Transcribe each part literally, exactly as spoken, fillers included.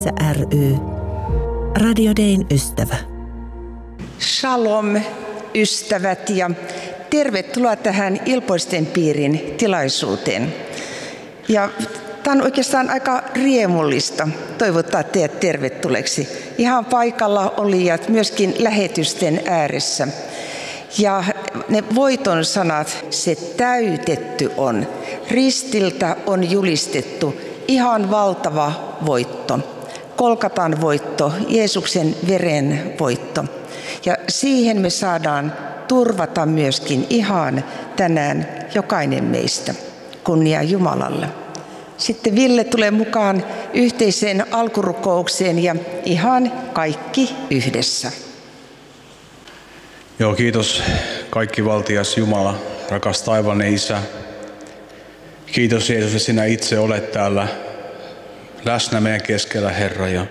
ry. Radio Dayn ystävä. Shalom, ystävät, ja tervetuloa tähän Ilpoisten piirin tilaisuuteen. Ja tämä on oikeastaan aika riemullista toivottaa teidät tervetulleeksi. Ihan paikalla olijat myöskin lähetysten ääressä. Ja ne voiton sanat, se täytetty on. Ristiltä on julistettu ihan valtava voitto. Kolkatan voitto, Jeesuksen veren voitto. Ja siihen me saadaan turvata myöskin ihan tänään jokainen meistä. Kunnia Jumalalle. Sitten Ville tulee mukaan yhteiseen alkurukoukseen ja ihan kaikki yhdessä. Joo, kiitos kaikki valtias Jumala, rakas taivaallinen Isä. Kiitos Jeesus, että sinä itse olet täällä läsnä meidän keskellä, Herra. Ja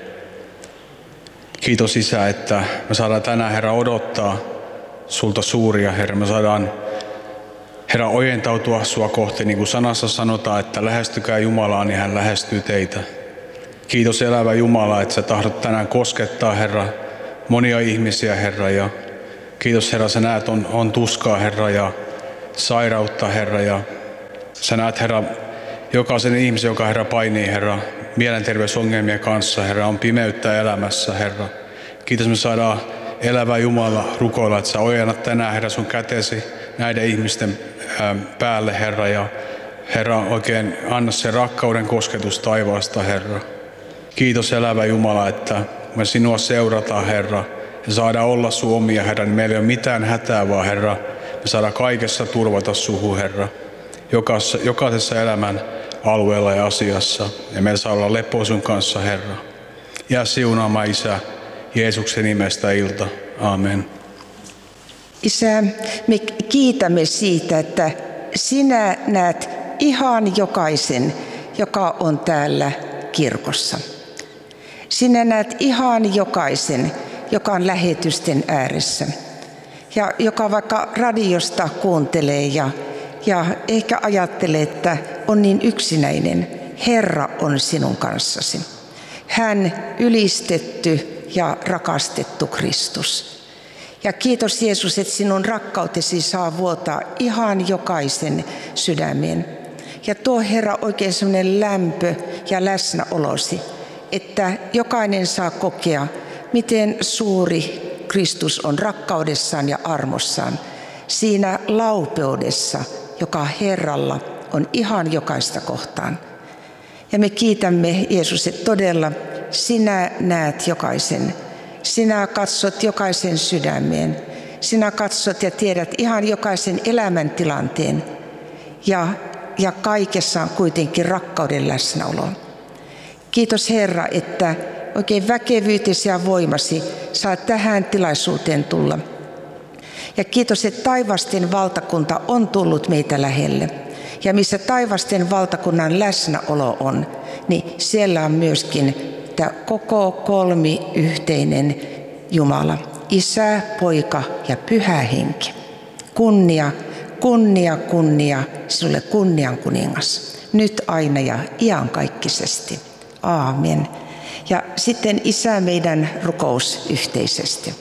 kiitos Isä, että me saadaan tänään, Herra, odottaa sulta suuria, Herra. Me saadaan, Herra, ojentautua sua kohti, niin kuin sanassa sanotaan, että lähestykää Jumalaa, niin hän lähestyy teitä. Kiitos elävä Jumala, että sä tahdot tänään koskettaa, Herra, monia ihmisiä, Herra. Ja kiitos, Herra, sä näet on, on tuskaa, Herra, ja sairautta, Herra. Ja sä näet, Herra, jokaisen ihmisen, joka, Herra, painii, Herra, mielenterveysongelmien kanssa, Herra, on pimeyttä elämässä, Herra. Kiitos, me saadaan elävä Jumala rukoilla, että sä ojennat tänään, Herra, sun kätesi näiden ihmisten päälle, Herra. Ja Herra, oikein anna se rakkauden kosketus taivaasta, Herra. Kiitos elävä Jumala, että me sinua seurataan, Herra. Ja saadaan olla sun omia, Herra, niin meillä ei ole mitään hätää, vaan, Herra, me saadaan kaikessa turvata suhu, Herra. Jokaisessa, jokaisessa elämän alueella ja asiassa. Ja meillä saa olla lepo sun kanssa, Herra. Jää siunaama, Isä, Jeesuksen nimestä ilta. Aamen. Isä, me kiitämme siitä, että sinä näet ihan jokaisen, joka on täällä kirkossa. Sinä näet ihan jokaisen, joka on lähetysten ääressä. Ja joka vaikka radiosta kuuntelee ja, ja ehkä ajattelee, että on niin yksinäinen. Herra on sinun kanssasi. Hän ylistetty ja rakastettu Kristus. Ja kiitos Jeesus, että sinun rakkautesi saa vuotaa ihan jokaisen sydämeen. Ja tuo, Herra, oikein sellainen lämpö ja läsnäolosi, että jokainen saa kokea, miten suuri Kristus on rakkaudessaan ja armossaan, siinä laupeudessa, joka Herralla on ihan jokaista kohtaan. Ja me kiitämme, Jeesus, että todella sinä näet jokaisen. Sinä katsot jokaisen sydämeen. Sinä katsot ja tiedät ihan jokaisen elämäntilanteen. Ja, ja kaikessa on kuitenkin rakkauden läsnäolo. Kiitos, Herra, että oikein väkevyytesi ja voimasi saa tähän tilaisuuteen tulla. Ja kiitos, että taivasten valtakunta on tullut meitä lähelle. Ja missä taivasten valtakunnan läsnäolo on, niin siellä on myöskin tämä koko kolmi yhteinen Jumala, Isä, Poika ja Pyhä Henki. Kunnia, kunnia, kunnia, sinulle kunnian kuningas, nyt aina ja iankaikkisesti. Aamen. Ja sitten Isä meidän rukous yhteisesti.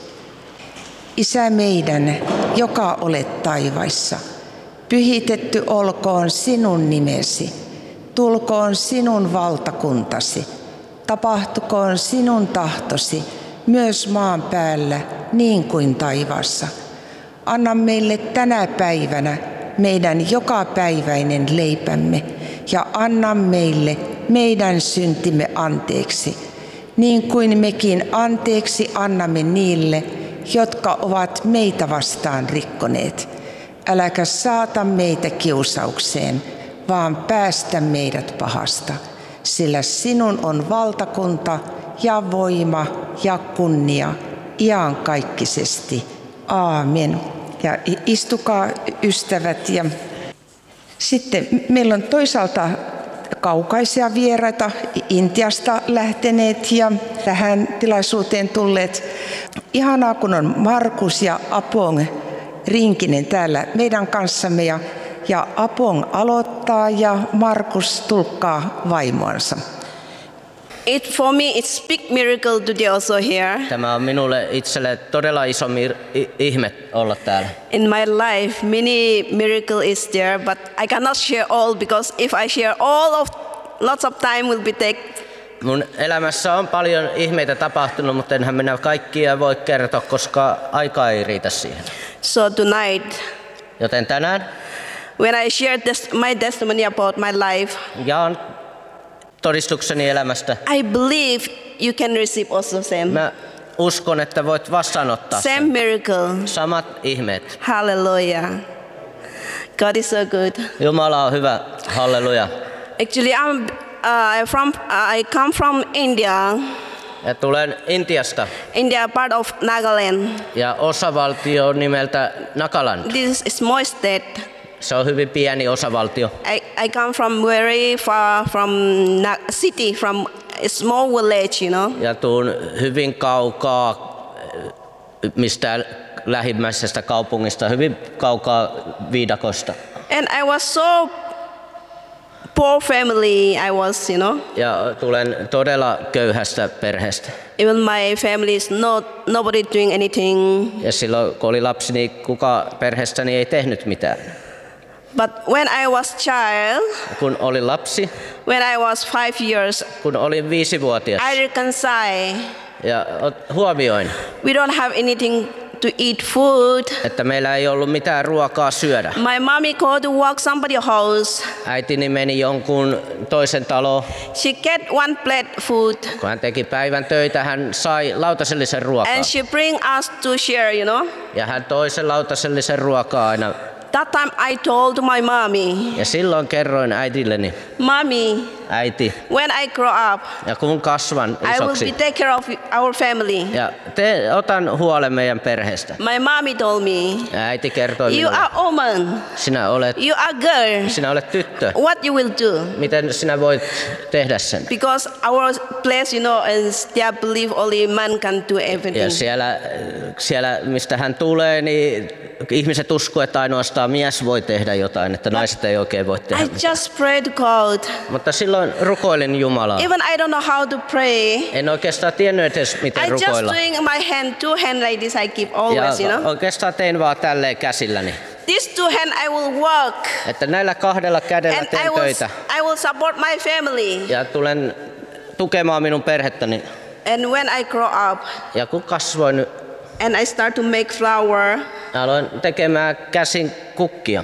Isä meidän, joka olet taivaissa, pyhitetty olkoon sinun nimesi, tulkoon sinun valtakuntasi, tapahtukoon sinun tahtosi myös maan päällä niin kuin taivaassa. Anna meille tänä päivänä meidän jokapäiväinen leipämme ja anna meille meidän syntimme anteeksi, niin kuin mekin anteeksi annamme niille, jotka ovat meitä vastaan rikkoneet. Äläkä saata meitä kiusaukseen, vaan päästä meidät pahasta, sillä sinun on valtakunta ja voima ja kunnia iankaikkisesti. Aamen. Ja istukaa, ystävät. Ja sitten meillä on toisaalta kaukaisia vieraita, Intiasta lähteneet ja tähän tilaisuuteen tulleet. Ihanaa, kun on Markus ja Apong Rinkinen täällä meidän kanssamme. Ja, ja Apong aloittaa ja Markus tulkkaa vaimoansa. It for me it's big miracle today also here. Tämä on minulle itselle todella iso mir- i- ihme olla täällä. In my life, many miracle is there, but I cannot share all because if I share all of, lots of time will be take. Mun elämässä on paljon ihmeitä tapahtunut, mutta enhän minä kaikkia voi kertoa, koska aika ei riitä siihen. So tonight, Joten tänään when I share this, my testimony about my life, jaan todistukseni elämästä. I believe you can receive also same. Mä uskon, että voit vastaanottaa Same sen. miracle. Samat ihmeet. Hallelujah. God is so good. Jumala on hyvä. Halleluja. Actually, I'm uh, from. Uh, I come from India. Ja tulen Intiasta India, part of Nagaland. ja osavaltio nimeltä Nagaland. This is a small state. Se on hyvin pieni osavaltio. I, I come from very far from Na- city, from a small village, you know. Ja tuun hyvin kaukaa mistä lähimmäisestä kaupungista, hyvin kaukaa viidakosta. And I was so poor family. I was, you know. Ja tulen todella köyhästä perheestä. Even my family is not nobody doing anything. Ja silloin kun oli lapsi, niin kuka perheestäni ei tehnyt mitään. But when I was child, Kun olin lapsi, when I was five years, kun olin viisivuotias I reconcile. ja huomioin, We don't have anything to eat food. että meillä ei ollut mitään ruokaa syödä. My mommy go to work somebody's house. Äitini meni jonkun toisen taloon. She get one plate food. Kun hän teki päivän töitä, hän sai lautasellisen ruokaa. And she bring us to share, you know. Ja hän toi sen lautasellisen ruokaa aina. That time I told my mommy, Ja silloin kerroin äidilleni, Mommy, äiti, when I grow up, ja kun kasvan I will be isoksi, take care of our family. ja te, otan huolen meidän perheestä. My mommy told me, Ja äiti kertoi you minulle, are woman, sinä olet, you are girl. sinä olet tyttö. What you will do? Miten sinä voit tehdä sen? Because our place, you know, is their belief only man can do Ja everything. siellä, siellä, mistä hän tulee, niin ihmiset uskoo, että ainoastaan mies voi tehdä jotain, että naiset ei oikein voi tehdä I mitään. just pray to God. Mutta silloin rukoilin Jumalaa. Even I don't know how to pray. En oikeastaan tiennyt edes, miten I just rukoilla. doing my hand, two hand like this I keep always, you Ja know. oikeastaan tein vaan tälleen käsilläni. These two hand I will work. Että näillä kahdella kädellä And I teen will, töitä. I will support my family. Ja tulen tukemaan minun perhettäni. And when I grow up Ja kun kasvoin, and I start to make flour, aloin tekemään käsin kukkia.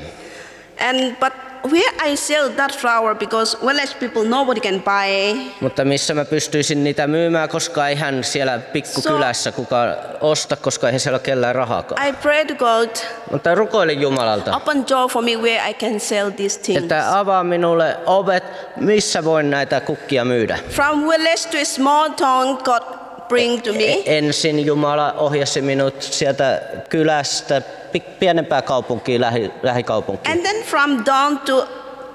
and but where I sell that flour because village people nobody can buy. Mutta missä mä pystyisin niitä myymään, koska eihän siellä pikkukylässä kukaan osta, koska eihän siellä ole kellään rahaakaan. I pray to God, Mutta rukoilin Jumalalta, open door for me where I can sell these things. että avaa minulle ovet, missä voin näitä kukkia myydä. From village to a small town, God bring to me. Ensin Jumala ohjasi minut sieltä kylästä pienempää kaupunkiin, lähi, lähikaupunkiin. And then from down to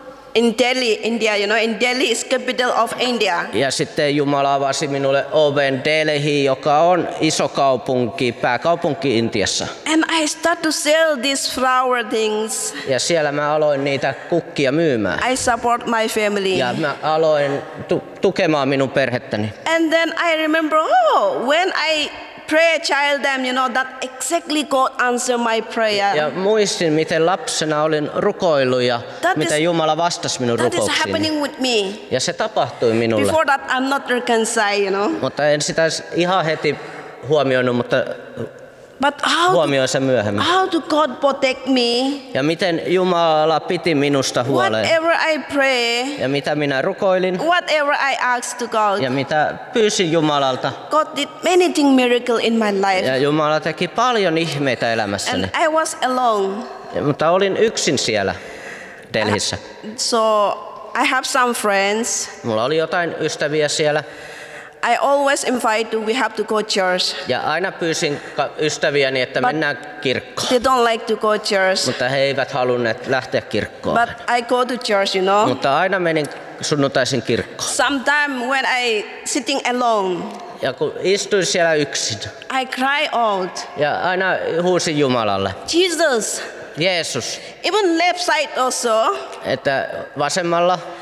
in Delhi, India, you know, in Delhi is capital of India. Ja sitten Jumala avasi minulle oven Delhiin, joka on iso kaupunki, pääkaupunki Intiassa. And I start to sell these flower things. Ja siellä mä aloin niitä kukkia myymään. I support my family. Ja mä aloin tu- tukemaan minun perhettäni. And then I remember, oh, when I pray child them, you know, that exactly God answer my prayer. Ja muistin, miten lapsena olin rukoillut ja That miten is- Jumala vastasi minun That is rukouksiini. happening with me. Ja se tapahtui minulle. Before that, I'm not reconciled, you know. Mutta en sitä ihan heti huomioinut, mutta But how, huomioin sen myöhemmin. how to God protect me? Ja miten Jumala piti minusta huoleen. Whatever I pray, Ja mitä minä rukoilin. whatever I ask to God, Ja mitä pyysin Jumalalta. God did many thing miracle in my life. Ja Jumala teki paljon ihmeitä elämässäni. And I was alone. Ja, mutta olin yksin siellä Delhissä. So I have some friends. Mulla oli jotain ystäviä siellä. I always invite to, we have to go church. Ja aina pyysin ka- ystäviäni, että But- mennään kirkkoon. They don't like to go church. Mutta he eivät halunneet lähteä kirkkoon. But I go to church, you know. Mutta aina menin sunnuntaisin kirkkoon. Sometimes when I sitting alone, Ja kun istuin siellä yksin. I cry out, Ja aina huusin Jumalalle. Jesus, Jeesus. even left side also, Että vasemmalla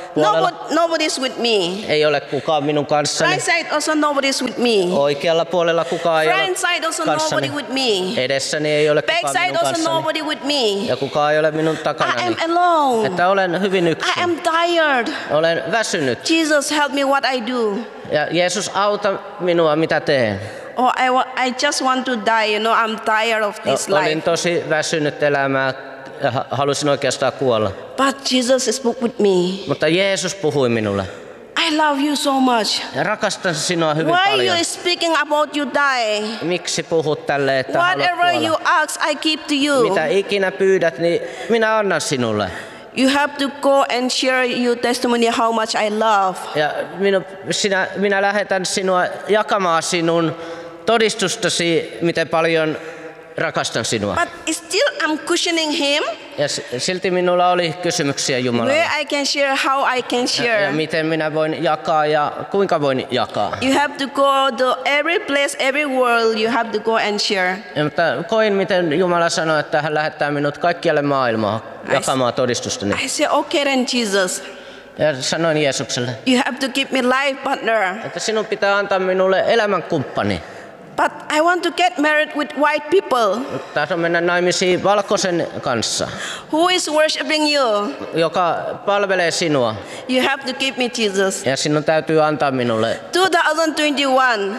puolella. Nobody, nobody's with me. Ei ole kukaan minun kanssani. Right side also nobody's with me. Oikealla puolella kukaan ei Front ole side also nobody kanssani. with me. Edessäni ei ole Back kukaan side minun also kanssani. nobody with me. Ja kukaan ei ole minun I takanani. am alone. Että olen hyvin I yksin. am tired. Olen väsynyt. Jesus, help me what I do. Ja Jeesus, auta minua, mitä teen. Oh, I, wa- I just want to die. You know, I'm tired of this Olin life. tosi väsynyt elämää ja ha- halusin oikeastaan kuolla. But Jesus spoke with me. Mutta Jeesus puhui minulle. I love you so much. Ja rakastan sinua hyvin Why paljon. you speaking about you die? Miksi puhut tälle, että haluat Whatever you kuolla? ask, I give to you. Mitä ikinä pyydät, niin minä annan sinulle. You have to go and share your testimony how much I love. Ja minu, sinä, minä lähetän sinua jakamaan sinun todistustasi, miten paljon rakastan sinua. But still I'm questioning him. Ja s- silti minulla oli kysymyksiä Jumalalle. Where I can share, how I can Ja, ja share. miten minä voin jakaa ja kuinka voin jakaa. You have to go to every place, every world. You have to go and share. Ja, mutta koin, miten Jumala sanoi, että hän lähettää minut kaikkialle maailmaan jakamaan todistustani. I say, okay then, Jesus. Ja sanoin Jeesukselle, You have to give me life partner. että sinun pitää antaa minulle elämänkumppani. But I want to get married with white people. Tahdon mennä naimisiin valkoisen kanssa, Who is worshiping you? joka palvelee sinua. You have to give me Jesus. Ja sinun täytyy antaa minulle twenty twenty-one.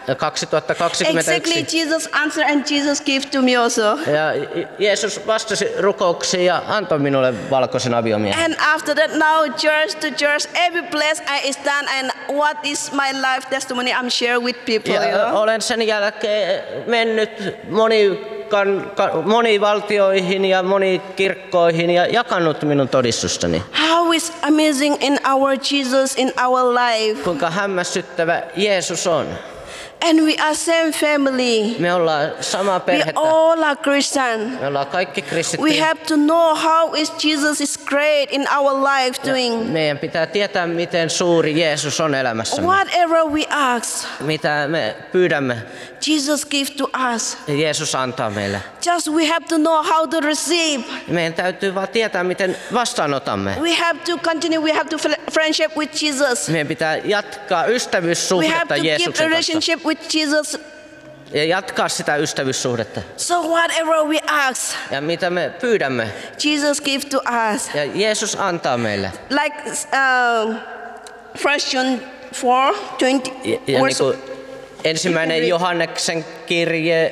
kaksituhattakaksikymmentäyksi. Exactly, Jesus answered and Jesus gave to me also. Ja Jeesus vastasi rukouksiin ja antoi minulle valkoisen aviomiehen. And after that, now church to church, every place I stand and what is my life testimony I'm share with people. You Ja know? olen sen jälkeen mennyt moni, kan, ka, monivaltioihin ja monikirkkoihin ja jakanut minun todistustani. How is amazing in our Jesus in our life. Kuinka hämmästyttävä Jeesus on. And we are same family. Me ollaan samaa We perhettä. all are Christian. Me ollaan kaikki We kristittyjä. have to know how is Jesus is great in our life doing. Meidän pitää tietää, miten suuri Jeesus on elämässämme. Whatever we ask, Mitä me pyydämme, Jesus gives to us. Jeesus antaa meille. Just we have to know how to receive. Meidän täytyy vaan tietää, miten vastaanotamme. We have to continue. We have to fl- friendship with Jesus. Meidän pitää jatkaa We have ystävyyssuhdetta to keep Jeesuksen kanssa. relationship with Jesus. Ja jatkaa sitä ystävyyssuhdetta. So whatever we ask, Ja mitä me pyydämme, Jesus gives to us. ja Jeesus antaa meille. Like uh, First John four twenty. Ja, ja niin kuin ensimmäinen Johanneksen kirje,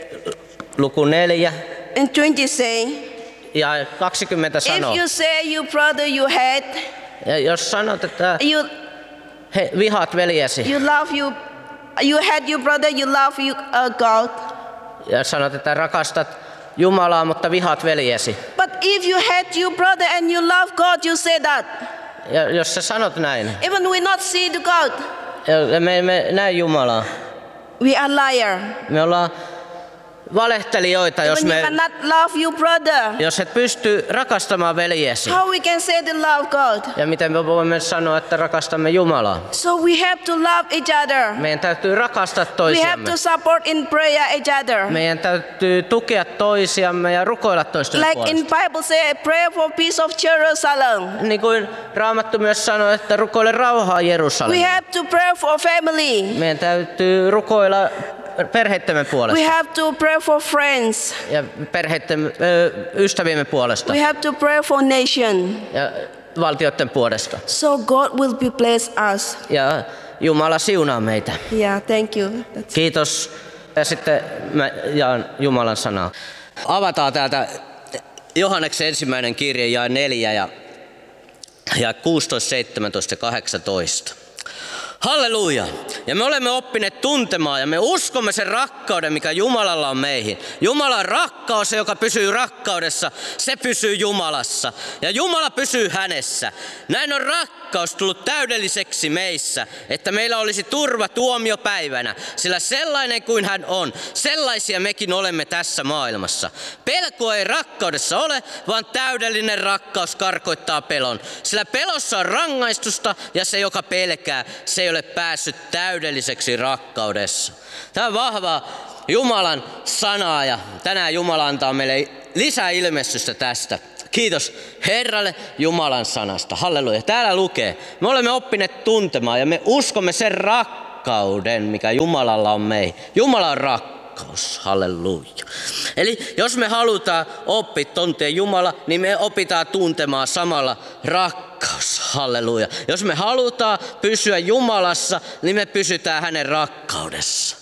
luku neljä And twenty say, ja kaksikymmentä sanoo. if you say you brother you hate, Ja jos sanot, että you he, vihaat veljesi, you love you, you hate your brother, you love you uh, God. ja sanot, että rakastat Jumalaa, mutta vihaat veljesi. But if you hate your brother and you love God, you say that. Ja jos sä sanot näin, Even we not see the God, ja me emme näe Jumalaa, we are liar. me ollaan valehtelijoita, jos, Even you me, cannot love your brother. jos et pysty rakastamaan veljesi. How we can say to love God? Ja miten me voimme sanoa, että rakastamme Jumalaa? So we have to love each other. Meidän täytyy rakastaa We have toisiamme. to support in prayer each other. Meidän täytyy tukea toisiamme ja rukoilla toistemme Like in puolesta. Bible say, pray for peace of Jerusalem. Niin kuin Raamattu myös sanoi, että rukoile rauhaa We Jerusalemille. have to pray for family. Meidän täytyy rukoilla perheittemme We puolesta have to pray for friends. ja perheitten, ö, ystäviemme puolesta We have to pray for nation. ja valtioiden puolesta. So God will be bless us. Ja Jumala siunaa meitä. Yeah, thank you. That's Kiitos. Ja sitten mä jaan Jumalan sanaa. Avataan täältä Johanneksen ensimmäinen kirje jae neljä ja, ja kuusitoista, seitsemäntoista ja kahdeksantoista. Halleluja! Ja me olemme oppineet tuntemaan ja me uskomme sen rakkauden, mikä Jumalalla on meihin. Jumala on rakkaus, se joka pysyy rakkaudessa, se pysyy Jumalassa. Ja Jumala pysyy hänessä. Näin on rakkaus tullut täydelliseksi meissä, että meillä olisi turva tuomiopäivänä. Sillä sellainen kuin hän on, sellaisia mekin olemme tässä maailmassa. Pelko ei rakkaudessa ole, vaan täydellinen rakkaus karkoittaa pelon. Sillä pelossa on rangaistusta ja se, joka pelkää, se ei ole päässyt täydelliseksi rakkaudessa. Tämä on vahva Jumalan sanaa ja tänään Jumala antaa meille lisää ilmestystä tästä. Kiitos Herralle Jumalan sanasta. Halleluja. Täällä lukee, me olemme oppineet tuntemaan ja me uskomme sen rakkauden, mikä Jumalalla on meihin. Jumala on rakkaus. Halleluja. Eli jos me halutaan oppia tuntea Jumala, niin me opitaan tuntemaan samalla rakkaus. Halleluja. Jos me halutaan pysyä Jumalassa, niin me pysytään hänen rakkaudessa.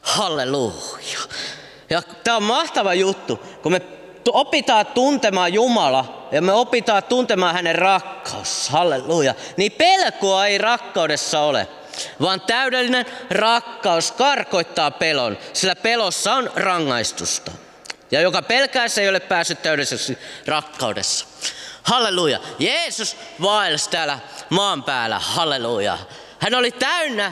Halleluja. Ja tämä on mahtava juttu, kun me opitaan tuntemaan Jumala ja me opitaan tuntemaan hänen rakkaus. Halleluja. Niin pelkoa ei rakkaudessa ole, vaan täydellinen rakkaus karkoittaa pelon, sillä pelossa on rangaistusta. Ja joka pelkää, se ei ole päässyt täydelliseksi rakkaudessa. Halleluja. Jeesus vaelsi täällä maan päällä. Halleluja. Hän oli täynnä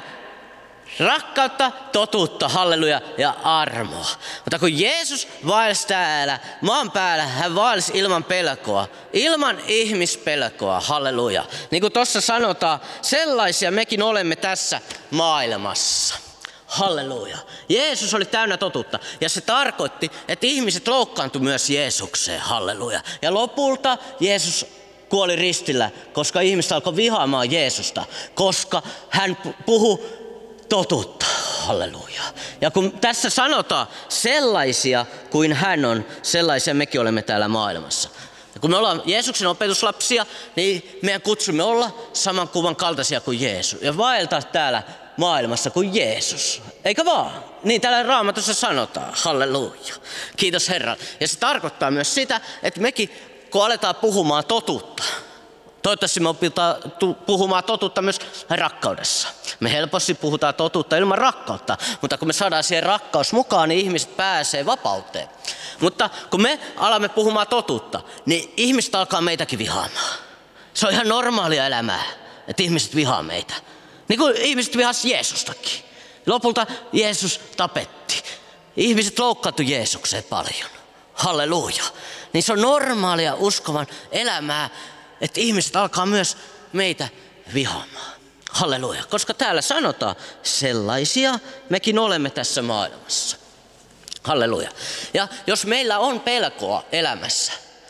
rakkautta, totuutta, halleluja, ja armoa. Mutta kun Jeesus vaelsi täällä maan päällä, hän vaelsi ilman pelkoa, ilman ihmispelkoa, halleluja. Niin kuin tuossa sanotaan, sellaisia mekin olemme tässä maailmassa. Halleluja. Jeesus oli täynnä totuutta ja se tarkoitti, että ihmiset loukkaantui myös Jeesukseen, halleluja. Ja lopulta Jeesus kuoli ristillä, koska ihmiset alkoi vihaamaan Jeesusta, koska hän puhui totuutta, halleluja. Ja kun tässä sanotaan sellaisia kuin hän on, sellaisia mekin olemme täällä maailmassa. Ja kun me ollaan Jeesuksen opetuslapsia, niin meidän kutsumme olla saman kuvan kaltaisia kuin Jeesus ja vaeltaa täällä maailmassa kuin Jeesus. Eikö vaan? Niin täällä Raamatussa sanotaan. Halleluja. Kiitos Herran. Ja se tarkoittaa myös sitä, että mekin kun aletaan puhumaan totuutta, toivottavasti me opitaan puhumaan totuutta myös rakkaudessa. Me helposti puhutaan totuutta ilman rakkautta, mutta kun me saadaan siihen rakkaus mukaan, niin ihmiset pääsee vapauteen. Mutta kun me alamme puhumaan totuutta, niin ihmiset alkaa meitäkin vihaamaan. Se on ihan normaalia elämää, että ihmiset vihaa meitä. Niin kuin ihmiset vihasi Jeesustakin. Lopulta Jeesus tapetti. Ihmiset loukkaantui Jeesukseen paljon. Halleluja. Niin se on normaalia uskovan elämää, että ihmiset alkaa myös meitä vihaamaan. Halleluja. Koska täällä sanotaan, sellaisia mekin olemme tässä maailmassa. Halleluja. Ja jos meillä on pelkoa elämässä,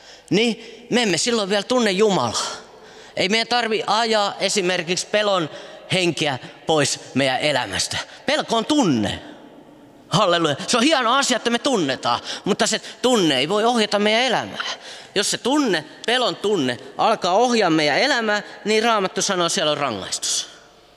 niin me emme silloin vielä tunne Jumalaa. Ei meidän tarvitse ajaa esimerkiksi pelon henkeä pois meidän elämästä. Pelko on tunne. Halleluja. Se on hieno asia, että me tunnetaan, mutta se tunne ei voi ohjata meidän elämää. Jos se tunne, pelon tunne, alkaa ohjaa meidän elämää, niin Raamattu sanoo, siellä on rangaistus.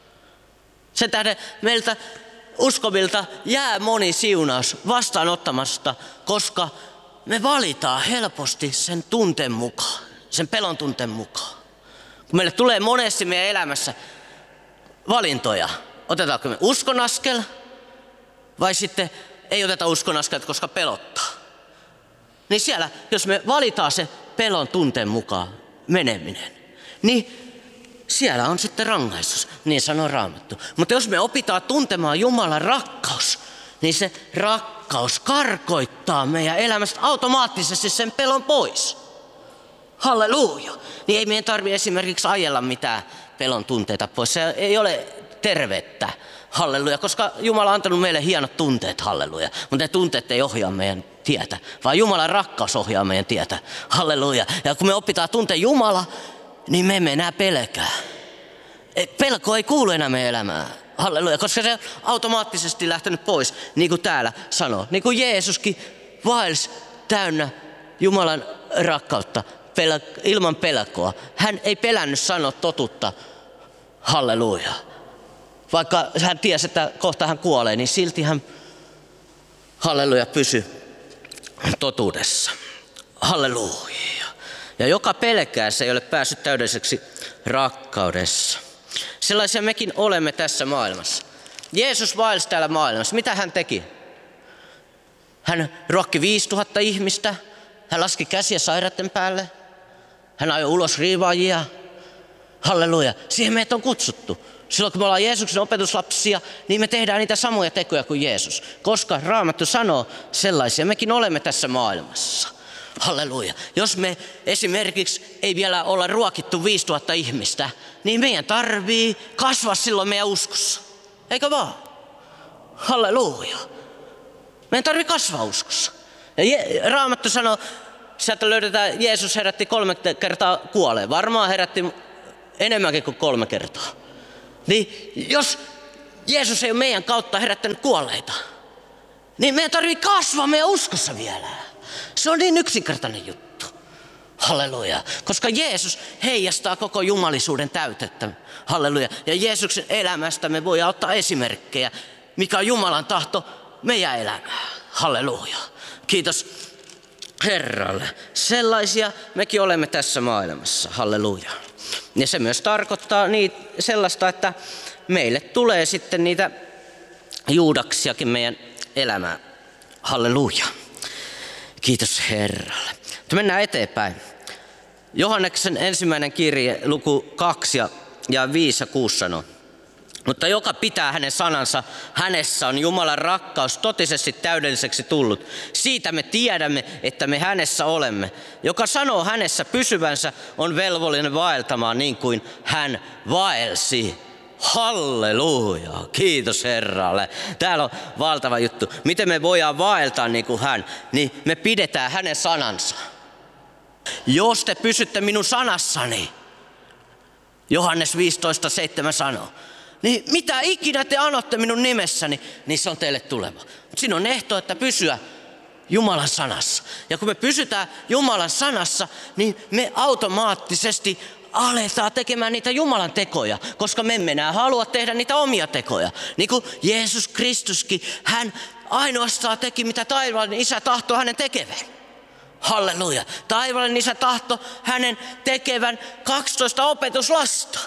Sen tähden meiltä uskovilta jää moni siunaus vastaanottamasta, koska me valitaan helposti sen tunteen mukaan, sen pelon tunteen mukaan. Kun meille tulee monesti meidän elämässä valintoja, otetaanko me uskonaskel vai sitten ei oteta uskonaskelta, koska pelottaa. Niin siellä, jos me valitaan se pelon tunteen mukaan meneminen, niin siellä on sitten rangaistus, niin sanoo Raamattu. Mutta jos me opitaan tuntemaan Jumalan rakkaus, niin se rakkaus karkoittaa meidän elämästä automaattisesti sen pelon pois. Halleluja. Niin ei meidän tarvitse esimerkiksi ajella mitään pelon tunteita pois. Se ei ole tervettä. Halleluja. Koska Jumala on antanut meille hienot tunteet. Halleluja. Mutta ne tunteet ei ohjaa meidän tietä, vaan Jumalan rakkaus ohjaa meidän tietä. Halleluja. Ja kun me opitaan tuntea Jumala, niin me emme enää pelkää. Pelko ei kuulu enää meidän elämään. Halleluja. Koska se on automaattisesti lähtenyt pois, niin kuin täällä sanoo. Niin kuin Jeesuskin vaelsi täynnä Jumalan rakkautta ilman pelkoa. Hän ei pelännyt sanoa totuutta. Halleluja. Vaikka hän tiesi, että kohta hän kuolee, niin silti hän, halleluja, pysyi totuudessa. Halleluja. Ja joka pelkää, se ei ole päässyt täydelliseksi rakkaudessa. Sellaisia mekin olemme tässä maailmassa. Jeesus vaelsi täällä maailmassa. Mitä hän teki? Hän ruokki viisituhatta ihmistä. Hän laski käsiä sairaiden päälle. Hän ajoi ulos riivaajia. Halleluja. Siihen meitä on kutsuttu. Silloin kun me ollaan Jeesuksen opetuslapsia, niin me tehdään niitä samoja tekoja kuin Jeesus. Koska Raamattu sanoo sellaisia, mekin olemme tässä maailmassa. Halleluja. Jos me esimerkiksi ei vielä olla ruokittu viisituhatta ihmistä, niin meidän tarvii kasvaa silloin meidän uskossa. Eikö vaan? Halleluja. Meidän tarvii kasvaa uskossa. Ja Raamattu sanoo sieltä löydetään, Jeesus herätti kolme kertaa kuoleen. Varmaan herätti enemmänkin kuin kolme kertaa. Niin jos Jeesus ei ole meidän kautta herättänyt kuolleita, niin meidän tarvii kasvaa meidän uskossa vielä. Se on niin yksinkertainen juttu. Halleluja. Koska Jeesus heijastaa koko jumalisuuden täytettä. Halleluja. Ja Jeesuksen elämästä me voidaan ottaa esimerkkejä, mikä on Jumalan tahto meidän elämään. Halleluja. Kiitos Herralle. Sellaisia mekin olemme tässä maailmassa. Halleluja. Ja se myös tarkoittaa niitä, sellaista, että meille tulee sitten niitä Juudaksiakin meidän elämään. Halleluja. Kiitos Herralle. Mutta mennään eteenpäin. Johanneksen ensimmäinen kirje, luku kaksi ja viisi ja kuusi sanoo. Mutta joka pitää hänen sanansa, hänessä on Jumalan rakkaus totisesti täydelliseksi tullut. Siitä me tiedämme, että me hänessä olemme. Joka sanoo hänessä pysyvänsä, on velvollinen vaeltamaan niin kuin hän vaelsi. Halleluja, kiitos Herralle. Täällä on valtava juttu. Miten me voidaan vaeltaa niin kuin hän? Niin me pidetään hänen sanansa. Jos te pysytte minun sanassani, Johannes viisitoista seitsemän sanoo, niin mitä ikinä te anotte minun nimessäni, niin se on teille tuleva. Mutta siinä on ehto, että pysyä Jumalan sanassa. Ja kun me pysytään Jumalan sanassa, niin me automaattisesti aletaan tekemään niitä Jumalan tekoja, koska me emme enää halua tehdä niitä omia tekoja. Niin kuin Jeesus Kristuskin, hän ainoastaan teki mitä taivaallinen Isä tahtoi hänen tekevän. Halleluja. Taivaallinen Isä tahto hänen tekevän kaksitoista opetuslasta.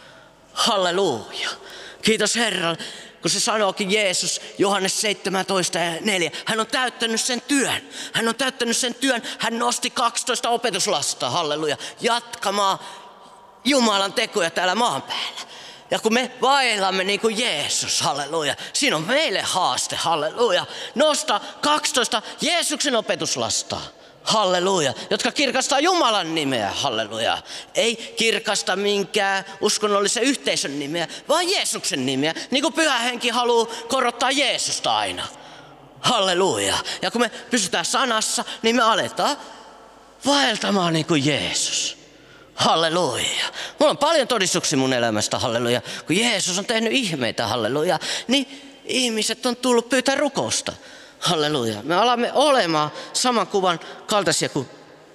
Halleluja. Kiitos Herralle, kun se sanookin Jeesus, Johannes seitsemäntoista ja neljä. Hän on täyttänyt sen työn. Hän on täyttänyt sen työn. Hän nosti kaksitoista opetuslasta. Halleluja. Jatkamaan Jumalan tekoja täällä maan päällä. Ja kun me vaellamme niin kuin Jeesus, halleluja, siinä on meille haaste, halleluja, nosta kaksitoista Jeesuksen opetuslasta, halleluja, jotka kirkastaa Jumalan nimeä, halleluja. Ei kirkasta minkään uskonnollisen yhteisön nimeä, vaan Jeesuksen nimeä, niin kuin Pyhä Henki haluaa korottaa Jeesusta aina. Halleluja. Ja kun me pysytään sanassa, niin me aletaan vaeltamaan niin kuin Jeesus. Halleluja. Mulla on paljon todistuksia mun elämästä, halleluja. Kun Jeesus on tehnyt ihmeitä, halleluja, niin ihmiset on tullut pyytää rukousta. Halleluja. Me alamme olemaan saman kuvan kaltaisia kuin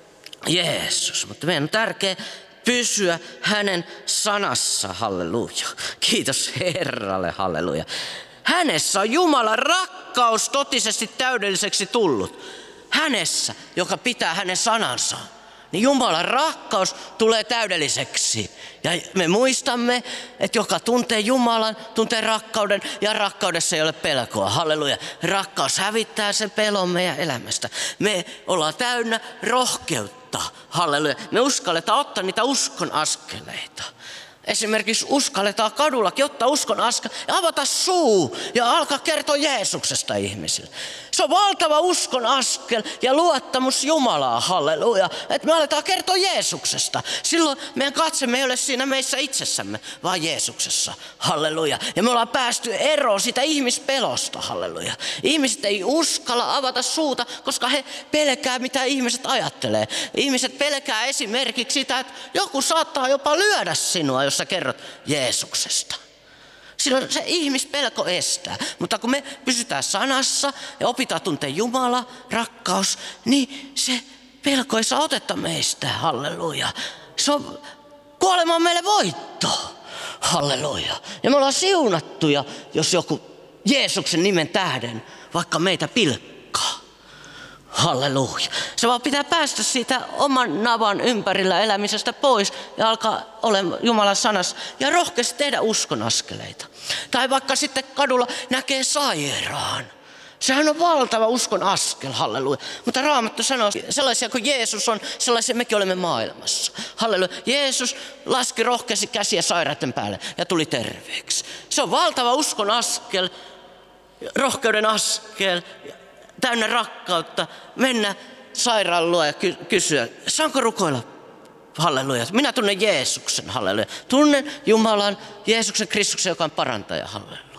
Jeesus. Mutta meidän on tärkeää pysyä hänen sanassa, halleluja. Kiitos Herralle, halleluja. Hänessä on Jumalan rakkaus totisesti täydelliseksi tullut. Hänessä, joka pitää hänen sanansa. Niin Jumalan rakkaus tulee täydelliseksi. Ja me muistamme, että joka tuntee Jumalan, tuntee rakkauden ja rakkaudessa ei ole pelkoa. Halleluja. Rakkaus hävittää sen pelon meidän elämästä. Me ollaan täynnä rohkeutta. Halleluja. Me uskalletaan ottaa niitä uskon askeleita. Esimerkiksi uskalletaan kadullakin ottaa uskon askel ja avata suu ja alkaa kertoa Jeesuksesta ihmisille. Se on valtava uskon askel ja luottamus Jumalaa, halleluja, että me aletaan kertoa Jeesuksesta. Silloin meidän katse ei ole siinä meissä itsessämme, vaan Jeesuksessa, halleluja. Ja me ollaan päästy eroon siitä ihmispelosta, halleluja. Ihmiset ei uskalla avata suuta, koska he pelkää mitä ihmiset ajattelee. Ihmiset pelkää esimerkiksi sitä, että joku saattaa jopa lyödä sinua, jos sä kerrot Jeesuksesta. Silloin se ihmispelko estää. Mutta kun me pysytään sanassa ja opitaan tuntea Jumala, rakkaus, niin se pelko ei saa otetta meistä. Halleluja. Se on kuolema meille voitto. Halleluja. Ja me ollaan siunattuja, jos joku Jeesuksen nimen tähden vaikka meitä pilkkaa. Halleluja. Se vaan pitää päästä siitä oman navan ympärillä elämisestä pois ja alkaa olemaan Jumalan sanassa ja rohkeasti tehdä uskon askeleita. Tai vaikka sitten kadulla näkee sairaan. Sehän on valtava uskon askel, halleluja. Mutta Raamattu sanoo, sellaisia kuin Jeesus on, sellaisia mekin olemme maailmassa. Halleluja. Jeesus laski rohkeasti käsiä sairaiden päälle ja tuli terveeksi. Se on valtava uskon askel, rohkeuden askel, täynnä rakkautta, mennä sairaan luo ja ky- kysyä, saanko rukoilla? Halleluja. Minä tunnen Jeesuksen, halleluja. Tunnen Jumalan, Jeesuksen Kristuksen, joka on parantaja, halleluja.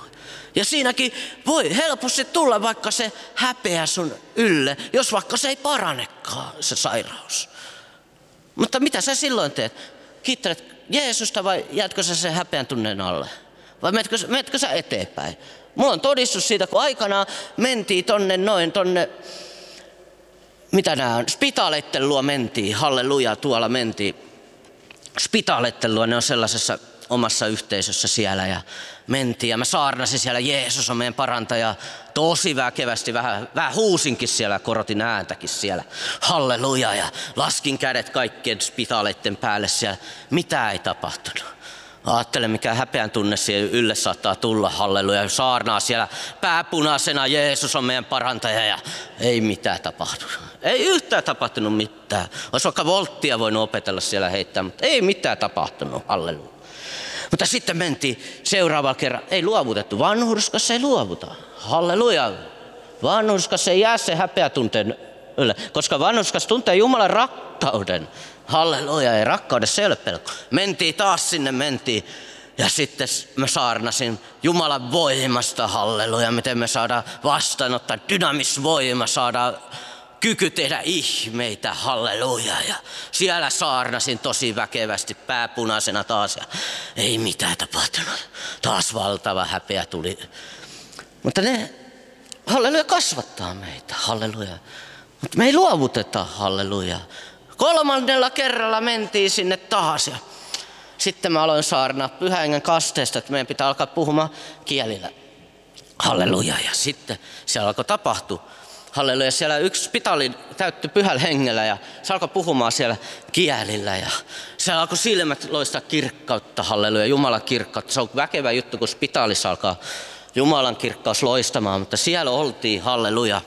Ja siinäkin voi helposti tulla vaikka se häpeä sun ylle, jos vaikka se ei paranekaan se sairaus. Mutta mitä sä silloin teet? Kiittelet Jeesusta vai jäätkö sä sen häpeän tunneen alle? Vai menetkö, menetkö sä eteenpäin? Mulla on todistus siitä, kun aikanaan mentiin tonne noin, tonne, mitä nää on, spitaaleitten luo mentiin, halleluja, tuolla mentiin. Spitaaleitten luo, ne on sellaisessa omassa yhteisössä siellä ja mentiin ja mä saarnasin siellä, Jeesus on meidän parantaja, tosi väkevästi, vähän, vähän huusinkin siellä, korotin ääntäkin siellä, halleluja, ja laskin kädet kaikkien spitaaleitten päälle siellä, mitä ei tapahtunut. Ajattelen, mikä häpeän tunne siihen ylle saattaa tulla, halleluja, saarnaa siellä pääpunaisena, Jeesus on meidän parantaja ja ei mitään tapahtunut. Ei yhtään tapahtunut mitään. Olisi vaikka volttia voinut opetella siellä heittää, mutta ei mitään tapahtunut, halleluja. Mutta sitten mentiin seuraavalla kerran, ei luovutettu, vanhurskas ei luovuta, halleluja. Vanhurskas ei jää se häpeä tunteen ylle, koska vanhurskas tuntee Jumalan rakkauden. Halleluja, ei rakkaudessa ei ole pelko. Mentiin taas sinne, mentiin. Ja sitten mä saarnasin Jumalan voimasta, halleluja, miten me saadaan vastaanottaa dynamisvoima, saadaan kyky tehdä ihmeitä, halleluja. Ja siellä saarnasin tosi väkevästi, pääpunaisena taas. Ja ei mitään tapahtunut. Taas valtava häpeä tuli. Mutta ne, halleluja, kasvattaa meitä, halleluja. Mutta me ei luovuteta, halleluja. Kolmannella kerralla mentiin sinne taas ja sitten mä aloin saarnaa Pyhän Hengen kasteesta, että meidän pitää alkaa puhumaan kielillä. Halleluja. Ja sitten siellä alkoi tapahtua. Halleluja. Siellä yksi spitali täyttyi Pyhällä Hengellä ja se alkoi puhumaan siellä kielillä. Ja siellä alkoi silmät loistaa kirkkautta. Halleluja. Jumalan kirkkautta. Se on väkevä juttu, kun spitalissa alkaa Jumalan kirkkaus loistamaan, mutta siellä oltiin. Halleluja.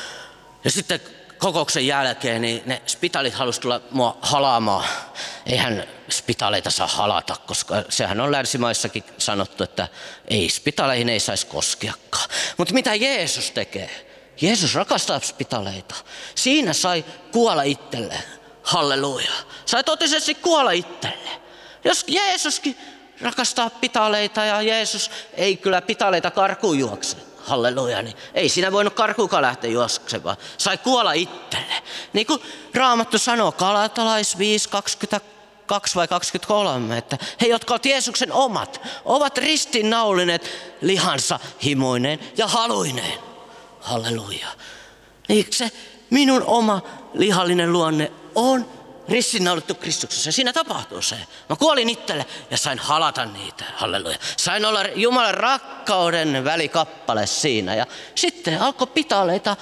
Ja sitten kokouksen jälkeen niin ne spitalit halusivat tulla mua halaamaan. Eihän spitaleita saa halata, koska sehän on länsimaissakin sanottu, että ei spitaleihin ei saisi koskeakaan. Mutta mitä Jeesus tekee? Jeesus rakastaa spitaleita. Siinä sai kuolla itselleen. Halleluja. Sai totisesti kuolla itselleen. Jos Jeesuskin rakastaa pitaleita ja Jeesus ei kyllä pitaleita karkuun juokse. Halleluja, niin ei siinä voinut karkuukaan lähteä juoksemaan. Sai kuolla itselle. Niin kuin Raamattu sanoo, Galatalais viisi kaksikymmentäkaksi vai kaksikymmentäkolme, että he, jotka ovat Jeesuksen omat, ovat ristiinnaulineet lihansa himoineen ja haluineen. Halleluja. Niin se minun oma lihallinen luonne on ristiinnaulittu Kristuksessa. Siinä tapahtuu se. Mä kuolin itselle ja sain halata niitä. Halleluja. Sain olla Jumalan rakkauden välikappale siinä. Ja sitten alkoi pitaleita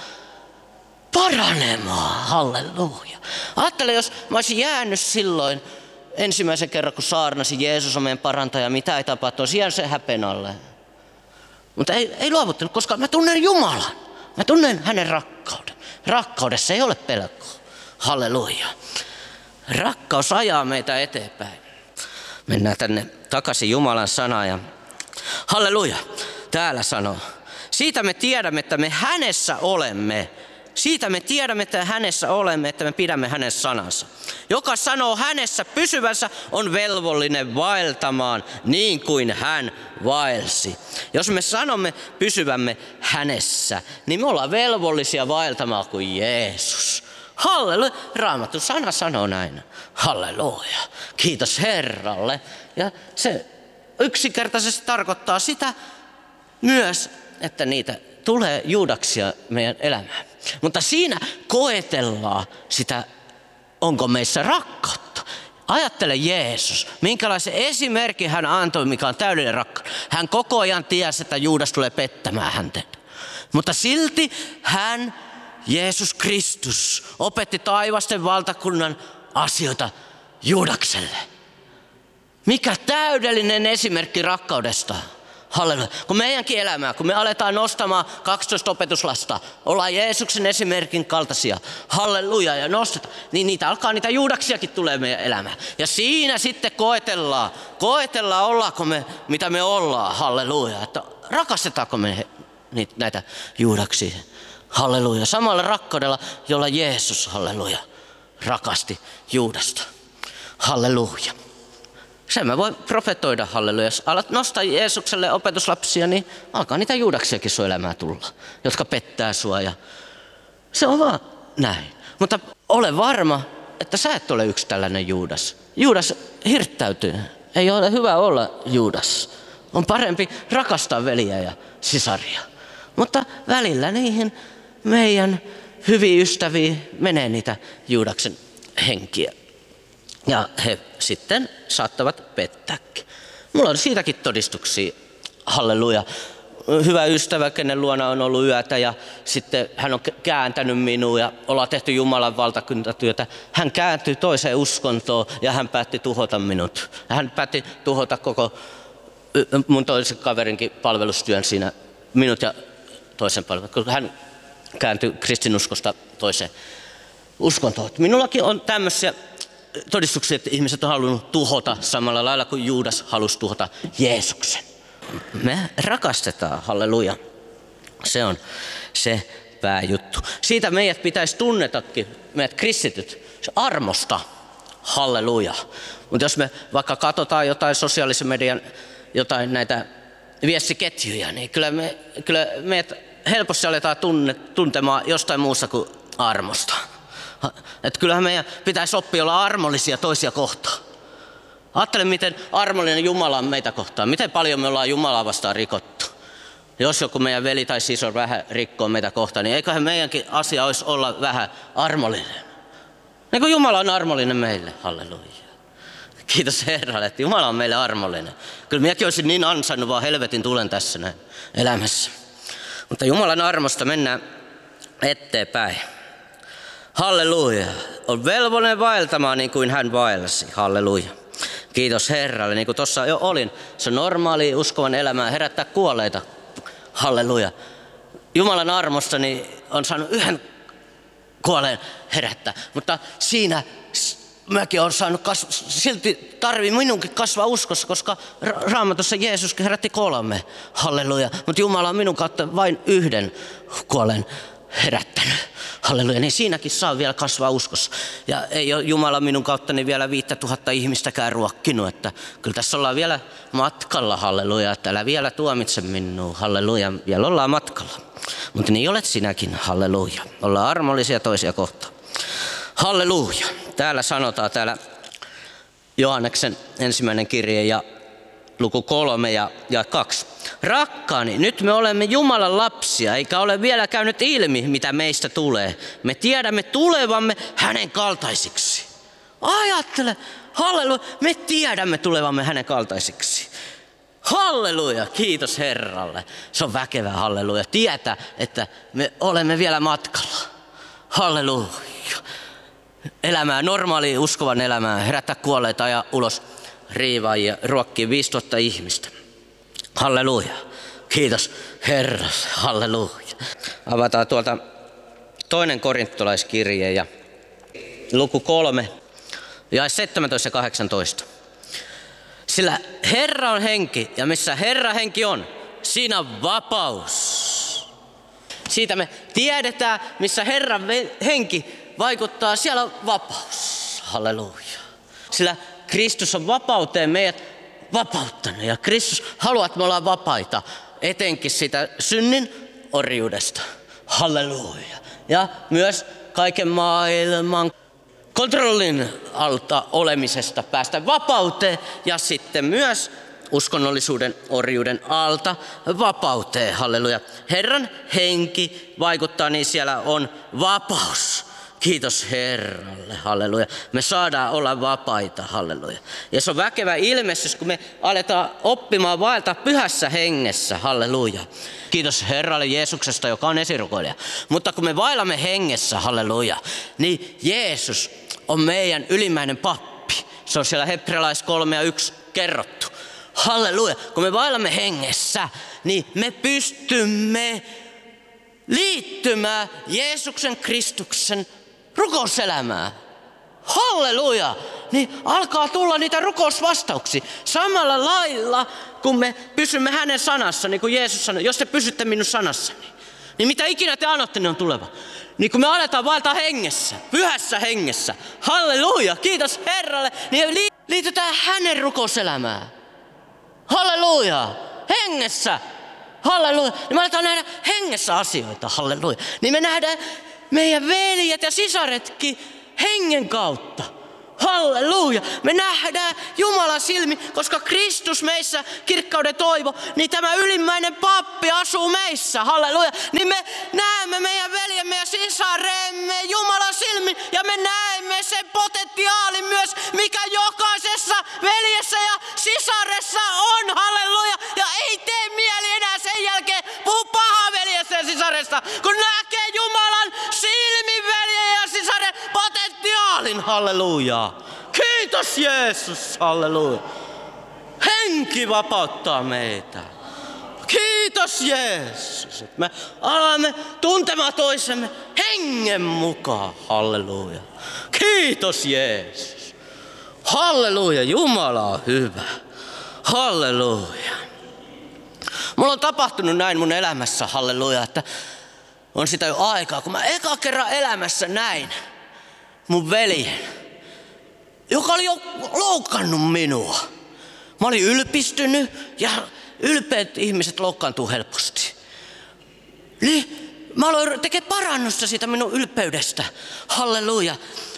paranemaan. Halleluja. Ajattele, jos mä olisin jäänyt silloin ensimmäisen kerran, kun saarnasin Jeesus on meidän parantaja, mitä ei tapahtu, olisi jäänyt sen häpen alle. Mutta ei, ei luovuttanut, koska mä tunnen Jumalan. Mä tunnen hänen rakkauden. Rakkaudessa ei ole pelkoa. Halleluja. Rakkaus ajaa meitä eteenpäin. Mennään tänne takaisin Jumalan sanaan ja halleluja, täällä sanoo. Siitä me tiedämme, että me hänessä olemme. Siitä me tiedämme, että hänessä olemme, että me pidämme hänen sanansa. Joka sanoo hänessä pysyvänsä, on velvollinen vaeltamaan niin kuin hän vaelsi. Jos me sanomme pysyvämme hänessä, niin me ollaan velvollisia vaeltamaan kuin Jeesus. Halleluja. Raamattu sana sanoo näin. Halleluja. Kiitos Herralle. Ja se yksinkertaisesti tarkoittaa sitä myös, että niitä tulee Juudaksia meidän elämään. Mutta siinä koetellaan sitä, onko meissä rakkautta. Ajattele Jeesus, minkälaisen esimerkin hän antoi, mikä on täydellinen rakkaus. Hän koko ajan tiesi, että Juudas tulee pettämään häntä. Mutta silti hän, Jeesus Kristus, opetti taivasten valtakunnan asioita Juudakselle. Mikä täydellinen esimerkki rakkaudesta. Halleluja. Kun meidänkin elämää, kun me aletaan nostamaan kaksitoista opetuslasta, ollaan Jeesuksen esimerkin kaltaisia, halleluja, ja nostetaan, niin niitä alkaa, niitä Juudaksiakin tulee meidän elämään. Ja siinä sitten koetellaan, koetellaan ollaanko me, mitä me ollaan, halleluja, että rakastetaanko me niitä, näitä Juudaksia, halleluja, samalla rakkaudella, jolla Jeesus, halleluja, rakasti Juudasta, halleluja. Sen mä voin profetoida, halleluja. Jos alat nostaa Jeesukselle opetuslapsia, niin alkaa niitä Juudaksiakin sun elämää tulla, jotka pettää sua. Ja se on vaan näin. Mutta ole varma, että sä et ole yksi tällainen Juudas. Juudas hirttäytyy. Ei ole hyvä olla Juudas. On parempi rakastaa veliä ja sisaria. Mutta välillä niihin meidän hyviin ystäviin menee niitä Juudaksen henkiä. Ja he sitten saattavat pettääkin. Mulla on siitäkin todistuksia, halleluja. Hyvä ystävä, kenen luona on ollut yötä ja sitten hän on kääntänyt minua ja ollaan tehty Jumalan valtakuntatyötä. Hän kääntyi toiseen uskontoon ja hän päätti tuhota minut. Hän päätti tuhota koko mun toisen kaverinkin palvelustyön siinä, minut ja toisen palvelun, kun hän kääntyi kristinuskosta toiseen uskontoon. Minullakin on tämmöisiä todistuksia, että ihmiset on halunnut tuhota samalla lailla kuin Juudas halusi tuhota Jeesuksen. Me rakastetaan, halleluja. Se on se pääjuttu. Siitä meidät pitäisi tunnetakin, meidät kristityt, armosta, halleluja. Mutta jos me vaikka katsotaan jotain sosiaalisen median, jotain näitä viestiketjuja, niin kyllä, me, kyllä meidät helposti aletaan tunne, tuntemaan jostain muusta kuin armosta. Että kyllähän meidän pitäisi oppia olla armollisia toisia kohtaan. Ajattele, miten armollinen Jumala on meitä kohtaan. Miten paljon me ollaan Jumalaa vastaan rikottu. Jos joku meidän veli tai sisko vähän rikkoo meitä kohtaan, niin eiköhän meidänkin asia olisi olla vähän armollinen. Niin kuin Jumala on armollinen meille. Halleluja. Kiitos Herralle, että Jumala on meille armollinen. Kyllä minäkin olisin niin ansainnut vaan helvetin tulen tässä näin elämässä. Mutta Jumalan armosta mennään eteenpäin. Halleluja. On velvollinen vaeltamaan niin kuin hän vaelsi. Halleluja. Kiitos Herralle. Niin kuin tuossa jo olin. Se on normaali uskovan elämää herättää kuolleita. Halleluja. Jumalan armosta niin on saanut yhden kuolleen herättää. Mutta siinä mäkin olen saanut kasvaa. Silti tarvii minunkin kasvaa uskossa, koska Raamatussa Jeesus herätti kolme. Halleluja. Mutta Jumala on minun kautta vain yhden kuolleen herättänyt. Halleluja, niin siinäkin saa vielä kasvaa uskossa. Ja ei ole Jumala minun kauttani vielä viittä tuhatta ihmistäkään ruokkinut, että kyllä tässä ollaan vielä matkalla, halleluja, että älä vielä tuomitse minua, halleluja, vielä ollaan matkalla. Mutta niin olet sinäkin, halleluja, ollaan armollisia toisia kohtaan. Halleluja, täällä sanotaan, täällä Johanneksen ensimmäinen kirje ja luku kolme ja, ja kaksi. Rakkaani, nyt me olemme Jumalan lapsia, eikä ole vielä käynyt ilmi, mitä meistä tulee. Me tiedämme tulevamme hänen kaltaisiksi. Ajattele, halleluja, me tiedämme tulevamme hänen kaltaisiksi. Halleluja, kiitos Herralle. Se on väkevä, halleluja. Tietää, että me olemme vielä matkalla. Halleluja. Elämää, normaali uskovan elämää, herättää kuolleita ja ulos riivaa ja ruokkii viisituhatta ihmistä. Halleluja. Kiitos Herralle. Halleluja. Avataan tuolta toinen korintolaiskirje ja luku kolme ja seitsemäntoista ja kahdeksantoista. Sillä Herra on henki ja missä Herra henki on, siinä on vapaus. Siitä me tiedetään, missä Herran henki vaikuttaa, siellä on vapaus. Halleluja. Sillä Kristus on vapauteen meidät vapauttanut ja Kristus haluaa, että me ollaan vapaita, etenkin sitä synnin orjuudesta. Halleluja. Ja myös kaiken maailman kontrollin alta olemisesta päästä vapauteen ja sitten myös uskonnollisuuden orjuuden alta vapauteen. Halleluja. Herran henki vaikuttaa, niin siellä on vapaus. Kiitos Herralle, halleluja. Me saadaan olla vapaita, halleluja. Ja se on väkevä ilmestys, kun me aletaan oppimaan vaeltaa pyhässä hengessä, halleluja. Kiitos Herralle Jeesuksesta, joka on esirukoilija. Mutta kun me vaellamme hengessä, halleluja, niin Jeesus on meidän ylimmäinen pappi. Se on siellä Hebrealais kolme ja yksi kerrottu. Halleluja. Kun me vaellamme hengessä, niin me pystymme liittymään Jeesuksen Kristuksen rukouselämää. Halleluja! Niin alkaa tulla niitä rukousvastauksia. Samalla lailla, kun me pysymme hänen sanassa, niin kuin Jeesus sanoi, jos te pysytte minun sanassani, niin mitä ikinä te annatte, niin on tuleva. Niin kun me aletaan vaeltaa hengessä, pyhässä hengessä, halleluja, kiitos Herralle, niin liitytään hänen rukouselämään. Halleluja! Hengessä! Halleluja! Niin me aletaan nähdä hengessä asioita. Halleluja! Niin me nähdään meidän veljet ja sisaretkin hengen kautta. Halleluja! Me nähdään Jumalan silmi, koska Kristus meissä, kirkkauden toivo, niin tämä ylimmäinen pappi asuu meissä. Halleluja! Niin me näemme meidän veljemme ja sisaremme Jumalan silmin ja me näemme sen potentiaalin myös, mikä jokaisessa veljessä ja sisaressa on. Halleluja! Ja ei tee mieli enää sen jälkeen puhu pahaa veljestä ja sisaresta, kun näkee Jumalan silmin veljen ja sisaren potentiaalin. Halleluja! Kiitos Jeesus, halleluja. Henki vapauttaa meitä. Kiitos Jeesus, että me alamme tuntemaan toisemme hengen mukaan, halleluja. Kiitos Jeesus, halleluja, Jumala on hyvä, halleluja. Mulla on tapahtunut näin mun elämässä, halleluja, että on sitä jo aikaa, kun mä eka kerran elämässä näin mun veljen, joka oli jo loukannut minua. Mä olin ylpistynyt ja ylpeät ihmiset loukkaantuu helposti. Niin mä aloin tekemään parannusta siitä minun ylpeydestä. Halleluja.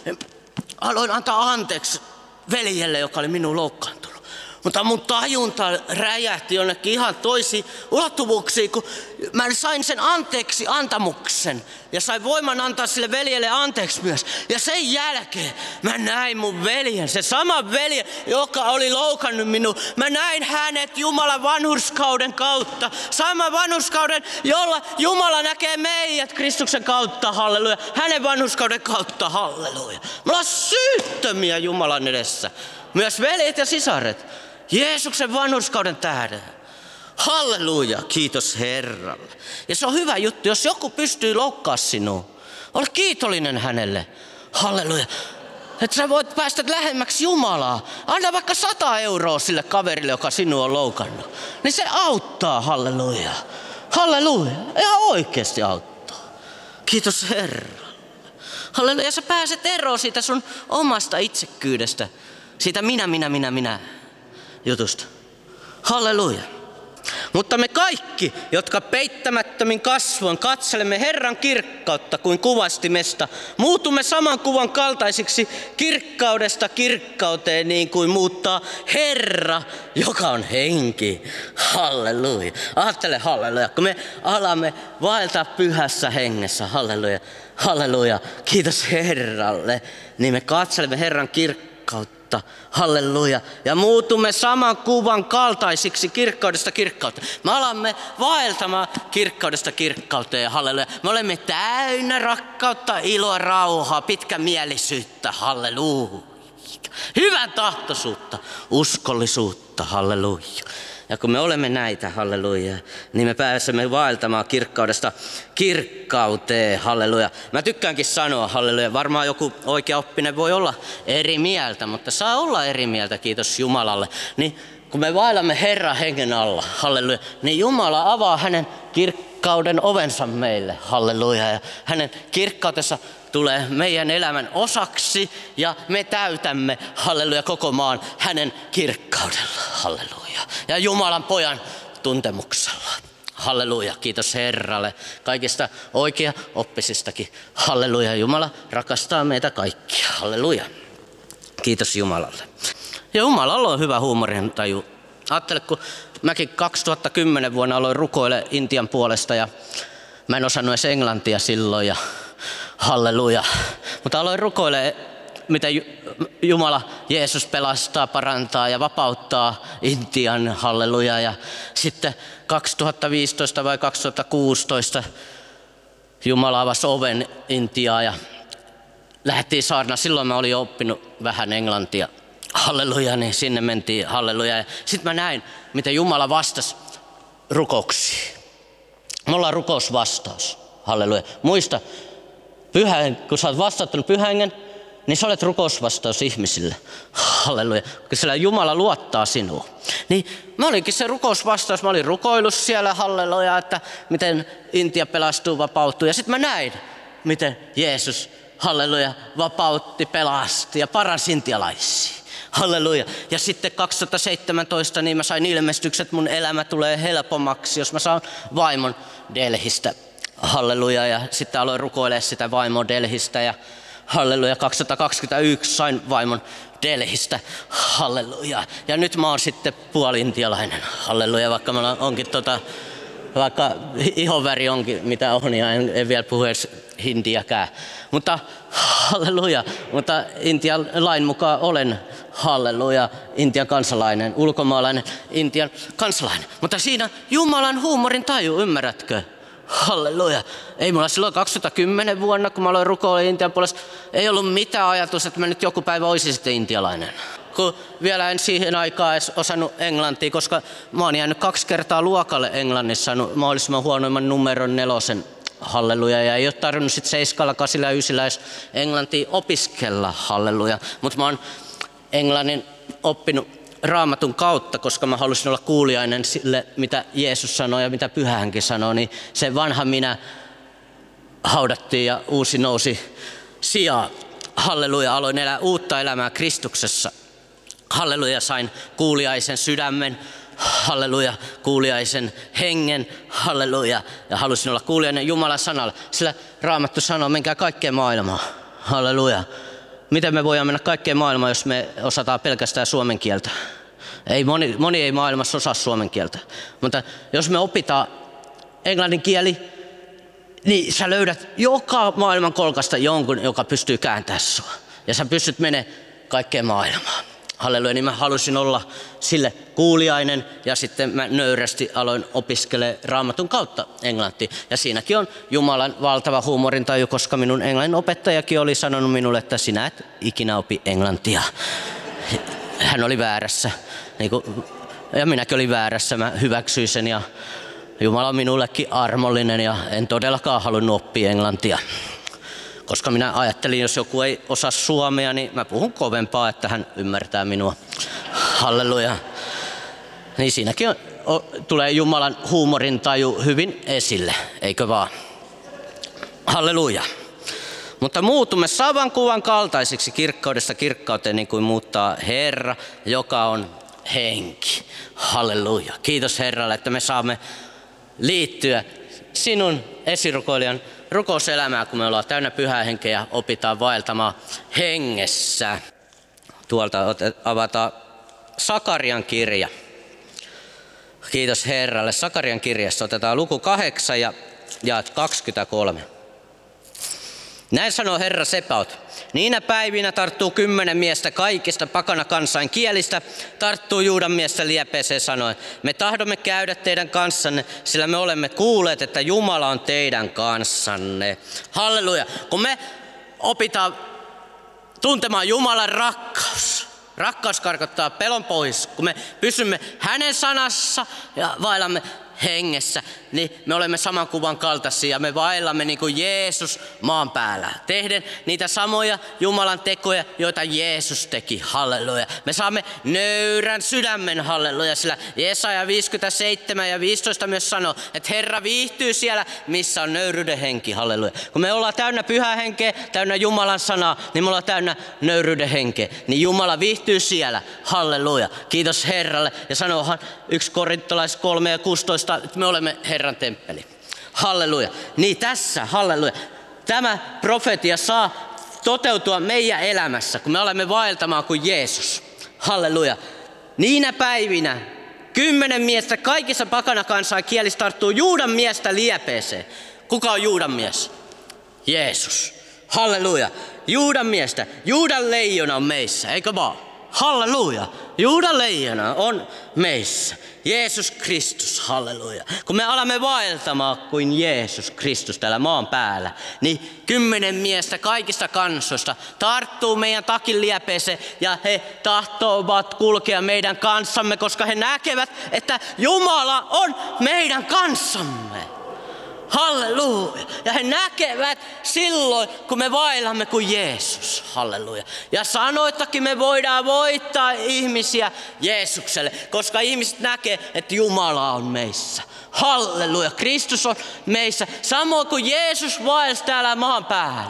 Aloin antaa anteeksi veljelle, joka oli minun loukkaantunut. Mutta mun tajunta räjähti jonnekin ihan toisiin ulottuvuuksiin, kun mä sain sen anteeksi antamuksen. Ja sain voiman antaa sille veljelle anteeksi myös. Ja sen jälkeen mä näin mun veljen, se sama velje, joka oli loukannut minua. Mä näin hänet Jumalan vanhurskauden kautta. Sama vanhurskauden, jolla Jumala näkee meidät Kristuksen kautta, halleluja. Hänen vanhurskauden kautta, halleluja. Me ollaan syyttömiä Jumalan edessä. Myös veljet ja sisaret. Jeesuksen vanhurskauden tähden. Halleluja, kiitos Herralle. Ja se on hyvä juttu, jos joku pystyy loukkaa sinua. Ole kiitollinen hänelle. Halleluja. Että sä voit päästä lähemmäksi Jumalaa. Anna vaikka sata euroa sille kaverille, joka sinua on loukannut. Niin se auttaa, halleluja. Halleluja, ihan oikeasti auttaa. Kiitos Herralle. Halleluja, ja sä pääset eroon siitä sun omasta itsekkyydestä. Siitä minä, minä, minä, minä jutusta. Halleluja. Mutta me kaikki, jotka peittämättömin kasvoin katselemme Herran kirkkautta kuin kuvastimesta, muutumme saman kuvan kaltaisiksi kirkkaudesta kirkkauteen niin kuin muuttaa Herra, joka on henki. Halleluja. Ajattele halleluja, kun me alamme vaeltaa pyhässä hengessä. Halleluja. Halleluja. Kiitos Herralle. Niin me katselemme Herran kirkkautta. Halleluja. Ja muutumme saman kuvan kaltaisiksi kirkkaudesta kirkkauteen. Me alamme vaeltamaan kirkkaudesta kirkkauteen. Halleluja. Me olemme täynnä rakkautta, iloa, rauhaa, pitkämielisyyttä. Halleluja. Hyvän tahtoisuutta, uskollisuutta. Halleluja. Ja kun me olemme näitä, halleluja, niin me pääsemme vaeltamaan kirkkaudesta kirkkauteen, halleluja. Mä tykkäänkin sanoa, halleluja, varmaan joku oikea oppinen voi olla eri mieltä, mutta saa olla eri mieltä, kiitos Jumalalle. Niin kun me vaellamme Herran hengen alla, halleluja, niin Jumala avaa hänen kirkkauden ovensa meille, halleluja. Ja hänen kirkkautensa tulee meidän elämän osaksi ja me täytämme, halleluja, koko maan hänen kirkkaudella, halleluja. Ja Jumalan pojan tuntemuksella. Halleluja, kiitos Herralle kaikista oikea oppisistakin. Halleluja, Jumala rakastaa meitä kaikkia. Halleluja. Kiitos Jumalalle. Ja Jumalalla on hyvä huumorintaju. Ajattele, kun mäkin kaksituhattakymmenen vuonna aloin rukoile Intian puolesta ja mä en osannut edes englantia silloin ja halleluja. Mutta aloin rukoile, miten Jumala, Jeesus pelastaa, parantaa ja vapauttaa Intian, halleluja. Ja sitten kaksituhattaviisitoista vai kaksituhattakuusitoista Jumala avasi oven Intiaan ja lähdettiin saarna. Silloin mä olin jo oppinut vähän englantia, halleluja, niin sinne mentiin, halleluja. Sitten mä näin, miten Jumala vastasi rukouksiin. Me ollaan rukousvastaus, halleluja. Muista, pyhän, kun sä oot vastauttanut pyhän hengen, niin sä olet rukousvastaus ihmisille. Halleluja. Sillä Jumala luottaa sinuun. Niin mä olinkin se rukousvastaus. Mä olin rukoillut siellä, halleluja, että miten Intia pelastuu, vapautuu. Ja sitten mä näin, miten Jeesus, halleluja, vapautti, pelasti ja paransi intialaisia. Halleluja. Ja sitten kaksituhattaseitsemäntoista niin mä sain ilmestykset, että mun elämä tulee helpommaksi, jos mä saan vaimon Delhistä. Halleluja. Ja sitten aloin rukoilemaan sitä vaimon Delhistä ja halleluja. kaksituhattakaksikymmentäyksi sain vaimon Delhistä. Halleluja. Ja nyt mä oon sitten puoli-intialainen. Halleluja, vaikka mä onkin tota, vaikka ihonväri onkin mitä on ja en, en vielä puhu edes hindiäkään. Mutta halleluja, mutta Intian lain mukaan olen halleluja, Intian kansalainen, ulkomaalainen Intian kansalainen. Mutta siinä Jumalan huumorin taju, ymmärrätkö? Halleluja. Ei mulla silloin kaksituhattakymmenen vuonna, kun mä aloin rukoilla Intian puolesta, ei ollut mitään ajatus, että mä nyt joku päivä olisin sitten intialainen. Kun vielä en siihen aikaan edes osannut englantia, koska mä oon jäänyt kaksi kertaa luokalle Englannissa, mahdollisimman huonoimman numeron nelosen. Halleluja. Ja ei ole tarvinnut sitten seiskalla, kasilla ja ysillä edes englantia opiskella. Halleluja. Mutta mä oon englannin oppinut Raamatun kautta, koska mä halusin olla kuulijainen sille, mitä Jeesus sanoi ja mitä Pyhä Henki sanoi. Niin se vanha minä haudattiin ja uusi nousi sijaan. Halleluja. Aloin elää uutta elämää Kristuksessa. Halleluja. Sain kuulijaisen sydämen. Halleluja, kuulijaisen hengen, halleluja. Ja halusin olla kuulijainen Jumalan sanalle, sillä Raamattu sanoo, menkää kaikkeen maailmaan. Halleluja. Miten me voidaan mennä kaikkeen maailmaan, jos me osataan pelkästään suomen kieltä? Ei, moni, moni ei maailmassa osaa suomen kieltä. Mutta jos me opitaan englannin kieli, niin sä löydät joka maailman kolkasta jonkun, joka pystyy kääntämään sua. Ja sä pystyt menemään kaikkeen maailmaan. Halleluja, niin mä halusin olla sille kuulijainen ja sitten mä nöyrästi aloin opiskelemaan Raamatun kautta englantia. Ja siinäkin on Jumalan valtava huumorintaju, koska minun englannin opettajakin oli sanonut minulle, että sinä et ikinä opi englantia. Hän oli väärässä. Ja minäkin olin väärässä, mä hyväksyin sen ja Jumala on minullekin armollinen ja en todellakaan halunnut oppia englantia. Koska minä ajattelin, jos joku ei osaa suomea, niin mä puhun kovempaa, että hän ymmärtää minua. Halleluja. Niin siinäkin on, o, tulee Jumalan huumorintaju hyvin esille, eikö vaan? Halleluja. Mutta muutumme savan kuvan kaltaisiksi kirkkaudesta kirkkauteen, niin kuin muuttaa Herra, joka on henki. Halleluja. Kiitos Herralle, että me saamme liittyä sinun esirukoilijan rukouselämää, kun me ollaan täynnä Pyhää Henkeä ja opitaan vaeltamaan hengessä. Tuolta avataan Sakarian kirja. Kiitos Herralle. Sakarian kirjassa otetaan luku kahdeksan ja jaat kaksikymmentäkolme. Näin sanoo Herra Sebaot. Niinä päivinä tarttuu kymmenen miestä kaikista pakana kansain kielistä, tarttuu Juudan miestä liepeeseen sanoen, me tahdomme käydä teidän kanssanne, sillä me olemme kuulleet, että Jumala on teidän kanssanne. Halleluja. Kun me opitaan tuntemaan Jumalan rakkaus, rakkaus karkottaa pelon pois, kun me pysymme hänen sanassa ja vaellamme hengessä, niin me olemme saman kuvan kaltaisia ja me vaellamme niin kuin Jeesus maan päällä. Tehden niitä samoja Jumalan tekoja, joita Jeesus teki. Halleluja. Me saamme nöyrän sydämen. Halleluja. Sillä Jesaja viisikymmentäseitsemän ja viisitoista myös sanoo, että Herra viihtyy siellä, missä on nöyryyden henki. Halleluja. Kun me ollaan täynnä Pyhää Henkeä, täynnä Jumalan sanaa, niin me ollaan täynnä nöyryyden henkeä. Niin Jumala viihtyy siellä. Halleluja. Kiitos Herralle. Ja sanoohan yksi Korintolais kolme ja kuusitoista, että me olemme Herran temppeli. Halleluja. Niin tässä, halleluja. Tämä profetia saa toteutua meidän elämässä, kun me olemme vaeltamaan kuin Jeesus. Halleluja. Niinä päivinä kymmenen miestä kaikissa pakana kansaa kielistä tarttuu Juudan miestä liepeeseen. Kuka on Juudan mies? Jeesus. Halleluja. Juudan miestä. Juudan leijona on meissä, eikö vaan? Halleluja. Juudan leijona on meissä. Jeesus Kristus, halleluja. Kun me alamme vaeltamaan kuin Jeesus Kristus täällä maan päällä, niin kymmenen miestä kaikista kansoista tarttuu meidän takin liepeeseen ja he tahtovat kulkea meidän kanssamme, koska he näkevät, että Jumala on meidän kanssamme. Halleluja. Ja he näkevät silloin, kun me vaellamme kuin Jeesus. Halleluja. Ja sanoittakin me voidaan voittaa ihmisiä Jeesukselle, koska ihmiset näkee, että Jumala on meissä. Halleluja. Kristus on meissä. Samoin kuin Jeesus vaelsi täällä maan päällä.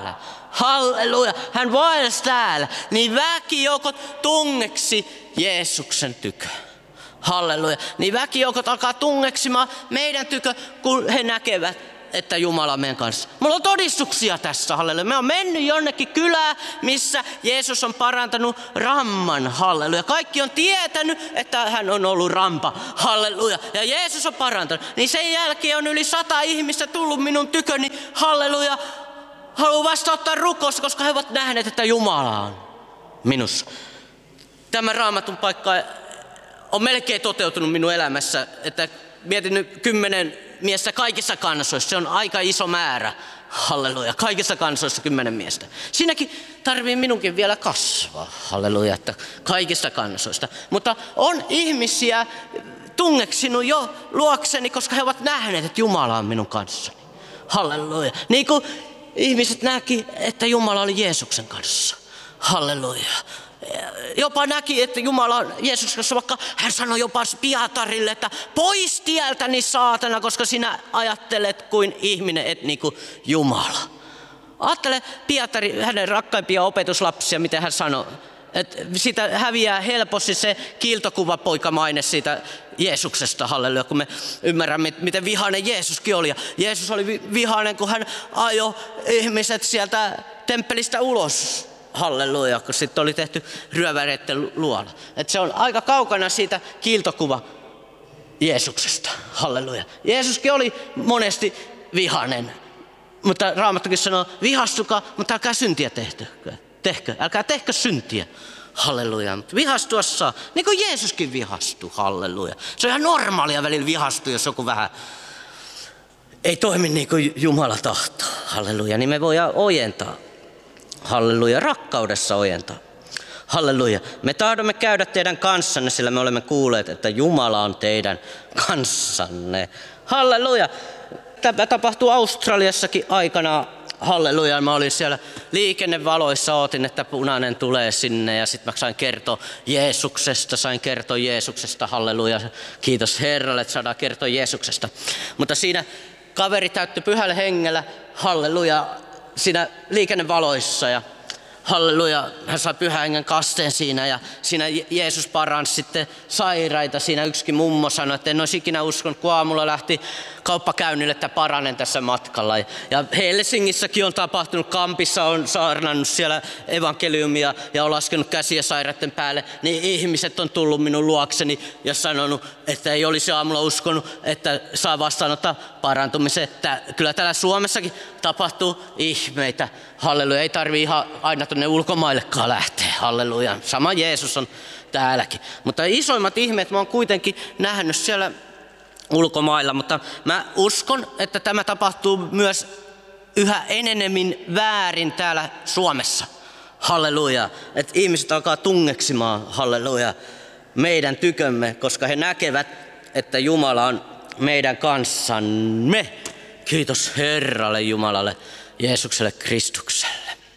Halleluja. Hän vaelsi täällä. Niin väkijoukot tungeksi Jeesuksen tykö. Halleluja. Niin väkijoukot alkaa tungeksimaan meidän tykö, kun he näkevät, että Jumala on meidän kanssa. Mulla on todistuksia tässä, halleluja. Me on mennyt jonnekin kylään, missä Jeesus on parantanut ramman, halleluja. Kaikki on tietänyt, että hän on ollut rampa, halleluja. Ja Jeesus on parantanut. Niin sen jälkeen on yli sata ihmistä tullut minun tyköni, halleluja. Haluan vastauttaa rukousta, koska he ovat nähneet, että Jumala on minussa. Tämä raamatun paikka on melkein toteutunut minun elämässä, että mietin nyt kymmenen miestä kaikissa kansoissa. Se on aika iso määrä. Halleluja. Kaikissa kansoissa kymmenen miestä. Siinäkin tarvii minunkin vielä kasvaa. Halleluja. Että kaikista kansoista. Mutta on ihmisiä tungeksinut jo luokseni, koska he ovat nähneet, että Jumala on minun kanssani. Halleluja. Niin kuin ihmiset näki, että Jumala oli Jeesuksen kanssa. Halleluja. Jopa näki, että Jumala on Jeesuksen kanssa, vaikka hän sanoi jopa Pietarille, että pois tieltäni saatana, koska sinä ajattelet kuin ihminen, et niin kuin Jumala. Ajattele Pietari, hänen rakkaimpia opetuslapsia, miten hän sanoi. Että sitä häviää helposti se kiiltokuvapoikamaine siitä Jeesuksesta, halleluja, kun me ymmärrämme, miten vihainen Jeesuskin oli. Ja Jeesus oli vihainen, kun hän ajoi ihmiset sieltä temppelistä ulos. Halleluja, kun sitten oli tehty ryöväreiden luola. Että se on aika kaukana siitä kiiltokuva Jeesuksesta. Halleluja. Jeesuskin oli monesti vihainen. Mutta Raamattukin sanoo, vihastukaa, mutta älkää syntiä tehkö. tehkö. Älkää tehkö syntiä. Halleluja. Mutta vihastua saa. Niin kuin Jeesuskin vihastui. Halleluja. Se on ihan normaalia välillä vihastua, jos joku vähän ei toimi niin kuin Jumala tahtoo. Halleluja. Niin me voidaan ojentaa. Halleluja, rakkaudessa ojentaa. Halleluja. Me tahdomme käydä teidän kanssanne, sillä me olemme kuulleet, että Jumala on teidän kanssanne. Halleluja. Tämä tapahtuu Australiassakin aikanaan. Halleluja. Mä olin siellä liikennevaloissa, ootin, että punainen tulee sinne ja sitten mä sain kertoa Jeesuksesta, sain kertoa Jeesuksesta. Halleluja. Kiitos Herralle, että saadaan kertoa Jeesuksesta. Mutta siinä kaveri täytti pyhällä hengellä. Halleluja. Siinä liikennevaloissa ja halleluja, hän sai pyhän hengen kasteen siinä ja siinä Jeesus paransi sitten sairaita. Siinä yksikin mummo sanoi, että en olisi ikinä uskonut, kun aamulla lähti kauppakäynnille, että paranen tässä matkalla. Ja Helsingissäkin on tapahtunut, Kampissa on saarnannut siellä evankeliumia ja on laskenut käsiä sairaiden päälle. Niin ihmiset on tullut minun luokseni ja sanonut, että ei olisi aamulla uskonut, että saa vastaanottaa parantumisen. Että kyllä täällä Suomessakin tapahtuu ihmeitä. Halleluja, ei tarvitse ihan aina tuonne ulkomaillekaan lähteä. Halleluja, sama Jeesus on täälläkin. Mutta isoimmat ihmeet mä oon kuitenkin nähnyt siellä ulkomailla, mutta mä uskon, että tämä tapahtuu myös yhä enenemmin väärin täällä Suomessa. Halleluja, että ihmiset alkaa tungeksimaan, halleluja, meidän tykömme, koska he näkevät, että Jumala on meidän kanssamme. Kiitos Herralle Jumalalle, Jeesukselle Kristukselle.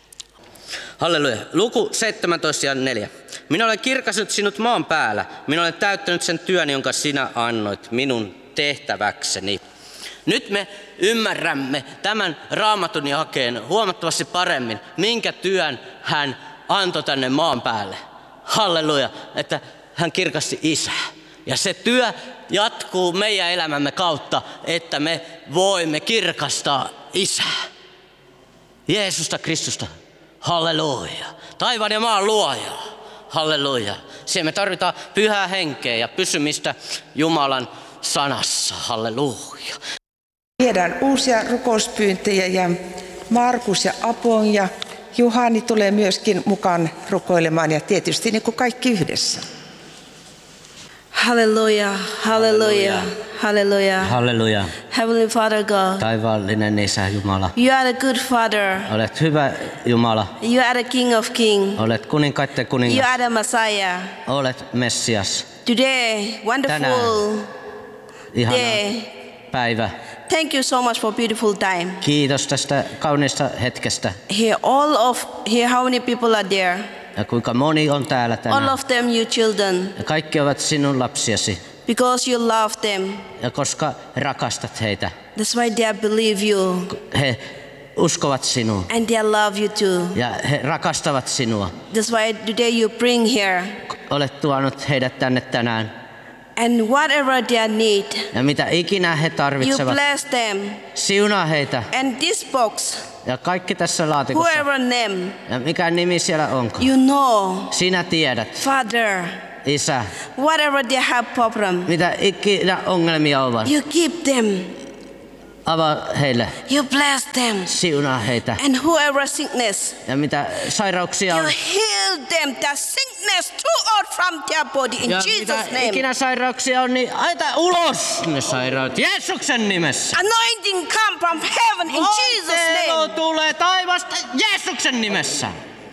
Halleluja. Luku seitsemäntoista ja neljä. Minä olen kirkastanut sinut maan päällä. Minä olen täyttänyt sen työn, jonka sinä annoit minun tehtäväkseni. Nyt me ymmärrämme tämän Raamatun jakeen huomattavasti paremmin, minkä työn hän antoi tänne maan päälle. Halleluja, että hän kirkasti Isää. Ja se työ jatkuu meidän elämämme kautta, että me voimme kirkastaa Isää. Jeesusta Kristusta. Halleluja. Taivaan ja maan luoja. Halleluja. Siellä me tarvitaan pyhää henkeä ja pysymistä Jumalan sanassa. Halleluja. Viedään uusia rukouspyyntöjä ja Markus ja Apon ja Juhani tulee myöskin mukaan rukoilemaan ja tietysti niin kuin kaikki yhdessä. Hallelujah, hallelujah, hallelujah. Halleluja. Heavenly Father God, Taivaallinen Isä Jumala. you are a good Father. Olet hyvä Jumala. You are the King of Kings. Olet kuninkaiden You kuningas. are the Messiah. Olet Messias. Today, wonderful Ihana day. päivä. Thank you so much for beautiful time. Kiitos tästä kauniista hetkestä. Here, all of here, how many people are there? Ja kuinka moni on täällä All tänään. of them, your children, Ja kaikki ovat sinun lapsiasi. because you love them. Ja koska rakastat heitä, That's why they believe you. he uskovat sinuun. And they love you too. Ja he rakastavat sinua. That's why today you bring here. Olet tuonut heidät tänne tänään. And whatever their need, Ja mitä ikinä he you tarvitsevat, bless them. siunaa heitä. And this box, Ja kaikki tässä laatikossa. whoever name, Ja mikä nimi siellä onkaan. you know, Sinä tiedät, Father, Isä, whatever they have problem, mitä ikinä ongelmia ovat. you keep them, Avaa heille, you bless them. siunaa heitä. And whoever sickness, Ja mitä sairauksia you on. heal them, the sickness through out from their body in Ja Jesus' mitä name. ikinä sairauksia on, niin aita ulos ne sairaudet Jeesuksen nimessä. Anointing come from heaven in Jesus' Voitelu name. tulee taivasta Jeesuksen nimessä.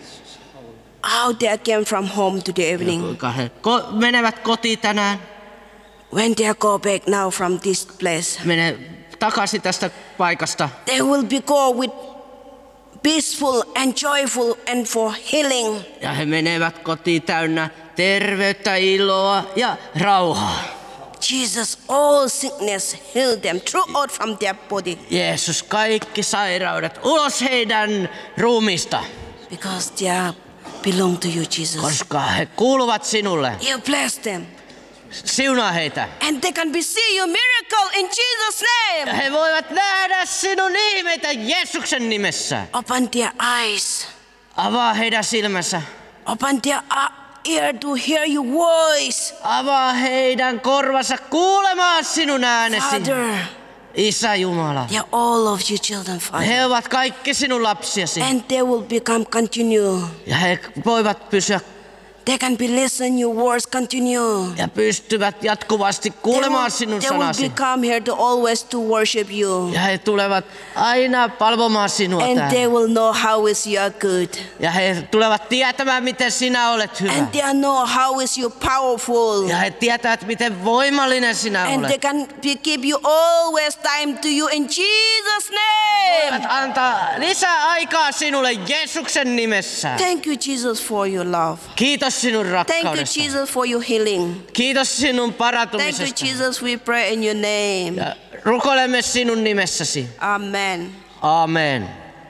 How they came from home today evening. Kuinka he ko- menevät kotiin tänään. When they go back now from this place, Mene takaisin tästä paikasta. they will be go with peaceful and joyful and for healing. Ja he menevät kotiin täynnä terveyttä, iloa ja rauhaa. Jesus, all sickness, heal them throughout from their body. Jeesus, kaikki sairaudet ulos heidän ruumista, Because they are belong to you, Jesus. koska he kuuluvat sinulle. You bless them. Siunaa heitä. And they can be see your miracle in Jesus' Ja name. he voivat nähdä sinun ihmeitä Jeesuksen nimessä. Open their eyes. Avaa heidän silmänsä. Open their uh, ear to hear your voice. Avaa heidän korvansa kuulemaan sinun äänesi. Father, Isä Jumala. they are all of you children, Father. He ovat kaikki sinun lapsiasi. And they will become continue. Ja he voivat pysyä They can be listen your words continue. ja pystyvät jatkuvasti They will, kuulemaan sinun they will sanasi. become here to always to worship you. Ja he tulevat aina palvomaan sinua And they täällä. will know how is you are good. Ja he tulevat tietämään, miten sinä olet hyvä. And they know how is you powerful. Ja he tietävät, miten voimallinen sinä And they olet. can be, give you always time to you in Jesus' name. Voivat antaa lisää aikaa sinulle Jeesuksen nimessä. Thank you, Jesus, for your love. Kiitos sinun Thank you, rakkaudesta. Jesus, for your healing. Kiitos sinun Thank you, parantumisesta. Jesus, we pray in your name. Ja rukoilemme sinun nimessäsi. Amen. Amen.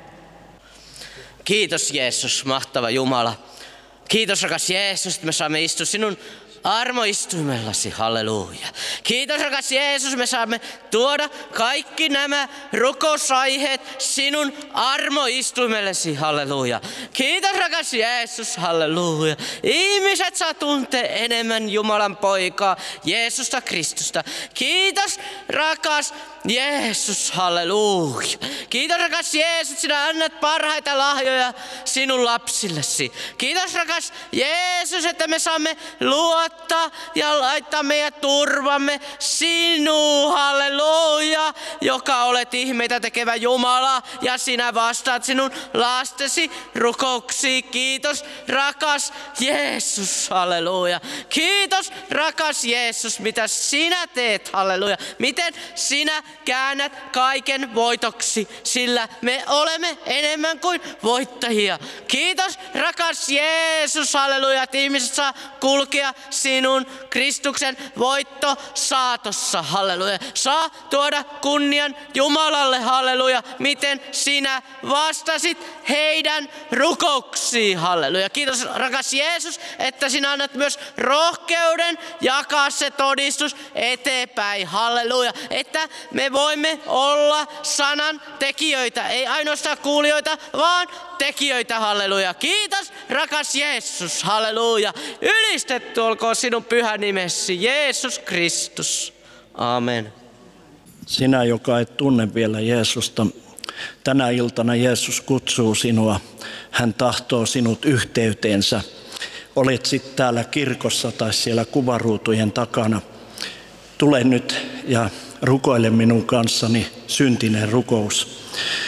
Kiitos Jeesus, mahtava Jumala. Kiitos rakas Jeesus, että me saamme istua sinun armoistuimellasi, halleluja. Kiitos rakas Jeesus, me saamme tuoda kaikki nämä rukousaiheet sinun armoistuimellesi, halleluja. Kiitos rakas Jeesus, halleluja. Ihmiset saa tuntea enemmän Jumalan poikaa, Jeesusta Kristusta. Kiitos rakas Jeesus, halleluja. Kiitos rakas Jeesus, sinä annat parhaita lahjoja sinun lapsillesi. Kiitos rakas Jeesus, että me saamme luottaa ja laittaa meidän turvamme sinuun, halleluja, joka olet ihmeitä tekevä Jumala ja sinä vastaat sinun lastesi rukouksiin. Kiitos rakas Jeesus, halleluja. Kiitos rakas Jeesus, mitä sinä teet, halleluja. Miten sinä käännät kaiken voitoksi, sillä me olemme enemmän kuin voittajia. Kiitos rakas Jeesus, halleluja, että ihmiset saa kulkea sinun Kristuksen voitto saatossa, halleluja. Saa tuoda kunnian Jumalalle, halleluja, miten sinä vastasit heidän rukouksiin, halleluja. Kiitos rakas Jeesus, että sinä annat myös rohkeuden jakaa se todistus eteenpäin, halleluja. Että me voimme olla sanan tekijöitä, ei ainoastaan kuulijoita, vaan tekijöitä, halleluja. Kiitos rakas Jeesus, halleluja. Ylistetty olkoon sinun pyhä nimesi, Jeesus Kristus. Amen. Sinä, joka et tunne vielä Jeesusta, tänä iltana Jeesus kutsuu sinua. Hän tahtoo sinut yhteyteensä. Olet sitten täällä kirkossa tai siellä kuvaruutujen takana. Tule nyt ja rukoile minun kanssani syntinen rukous.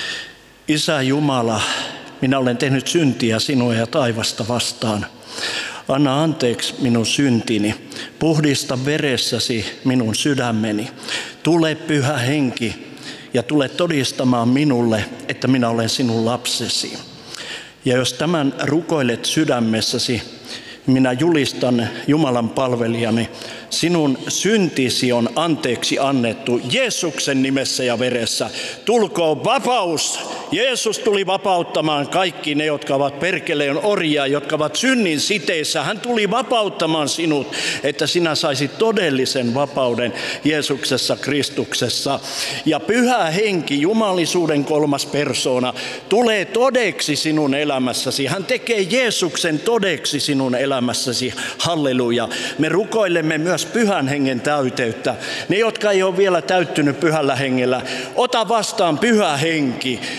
Isä Jumala, minä olen tehnyt syntiä sinua ja taivasta vastaan. Anna anteeksi minun syntini, puhdista veressäsi minun sydämeni. Tule Pyhä Henki ja tule todistamaan minulle, että minä olen sinun lapsesi. Ja jos tämän rukoilet sydämessäsi, minä julistan Jumalan palvelijani, sinun syntisi on anteeksi annettu Jeesuksen nimessä ja veressä. Tulkoon vapaus Jeesus tuli vapauttamaan kaikki ne, jotka ovat perkeleen orjia, jotka ovat synnin siteissä. Hän tuli vapauttamaan sinut, että sinä saisit todellisen vapauden Jeesuksessa Kristuksessa. Ja Pyhä Henki, jumalisuuden kolmas persoona, tulee todeksi sinun elämässäsi. Hän tekee Jeesuksen todeksi sinun elämässäsi. Halleluja. Me rukoilemme myös Pyhän Hengen täyteyttä. Ne, jotka ei ole vielä täyttynyt Pyhällä Hengellä, ota vastaan Pyhä Henki.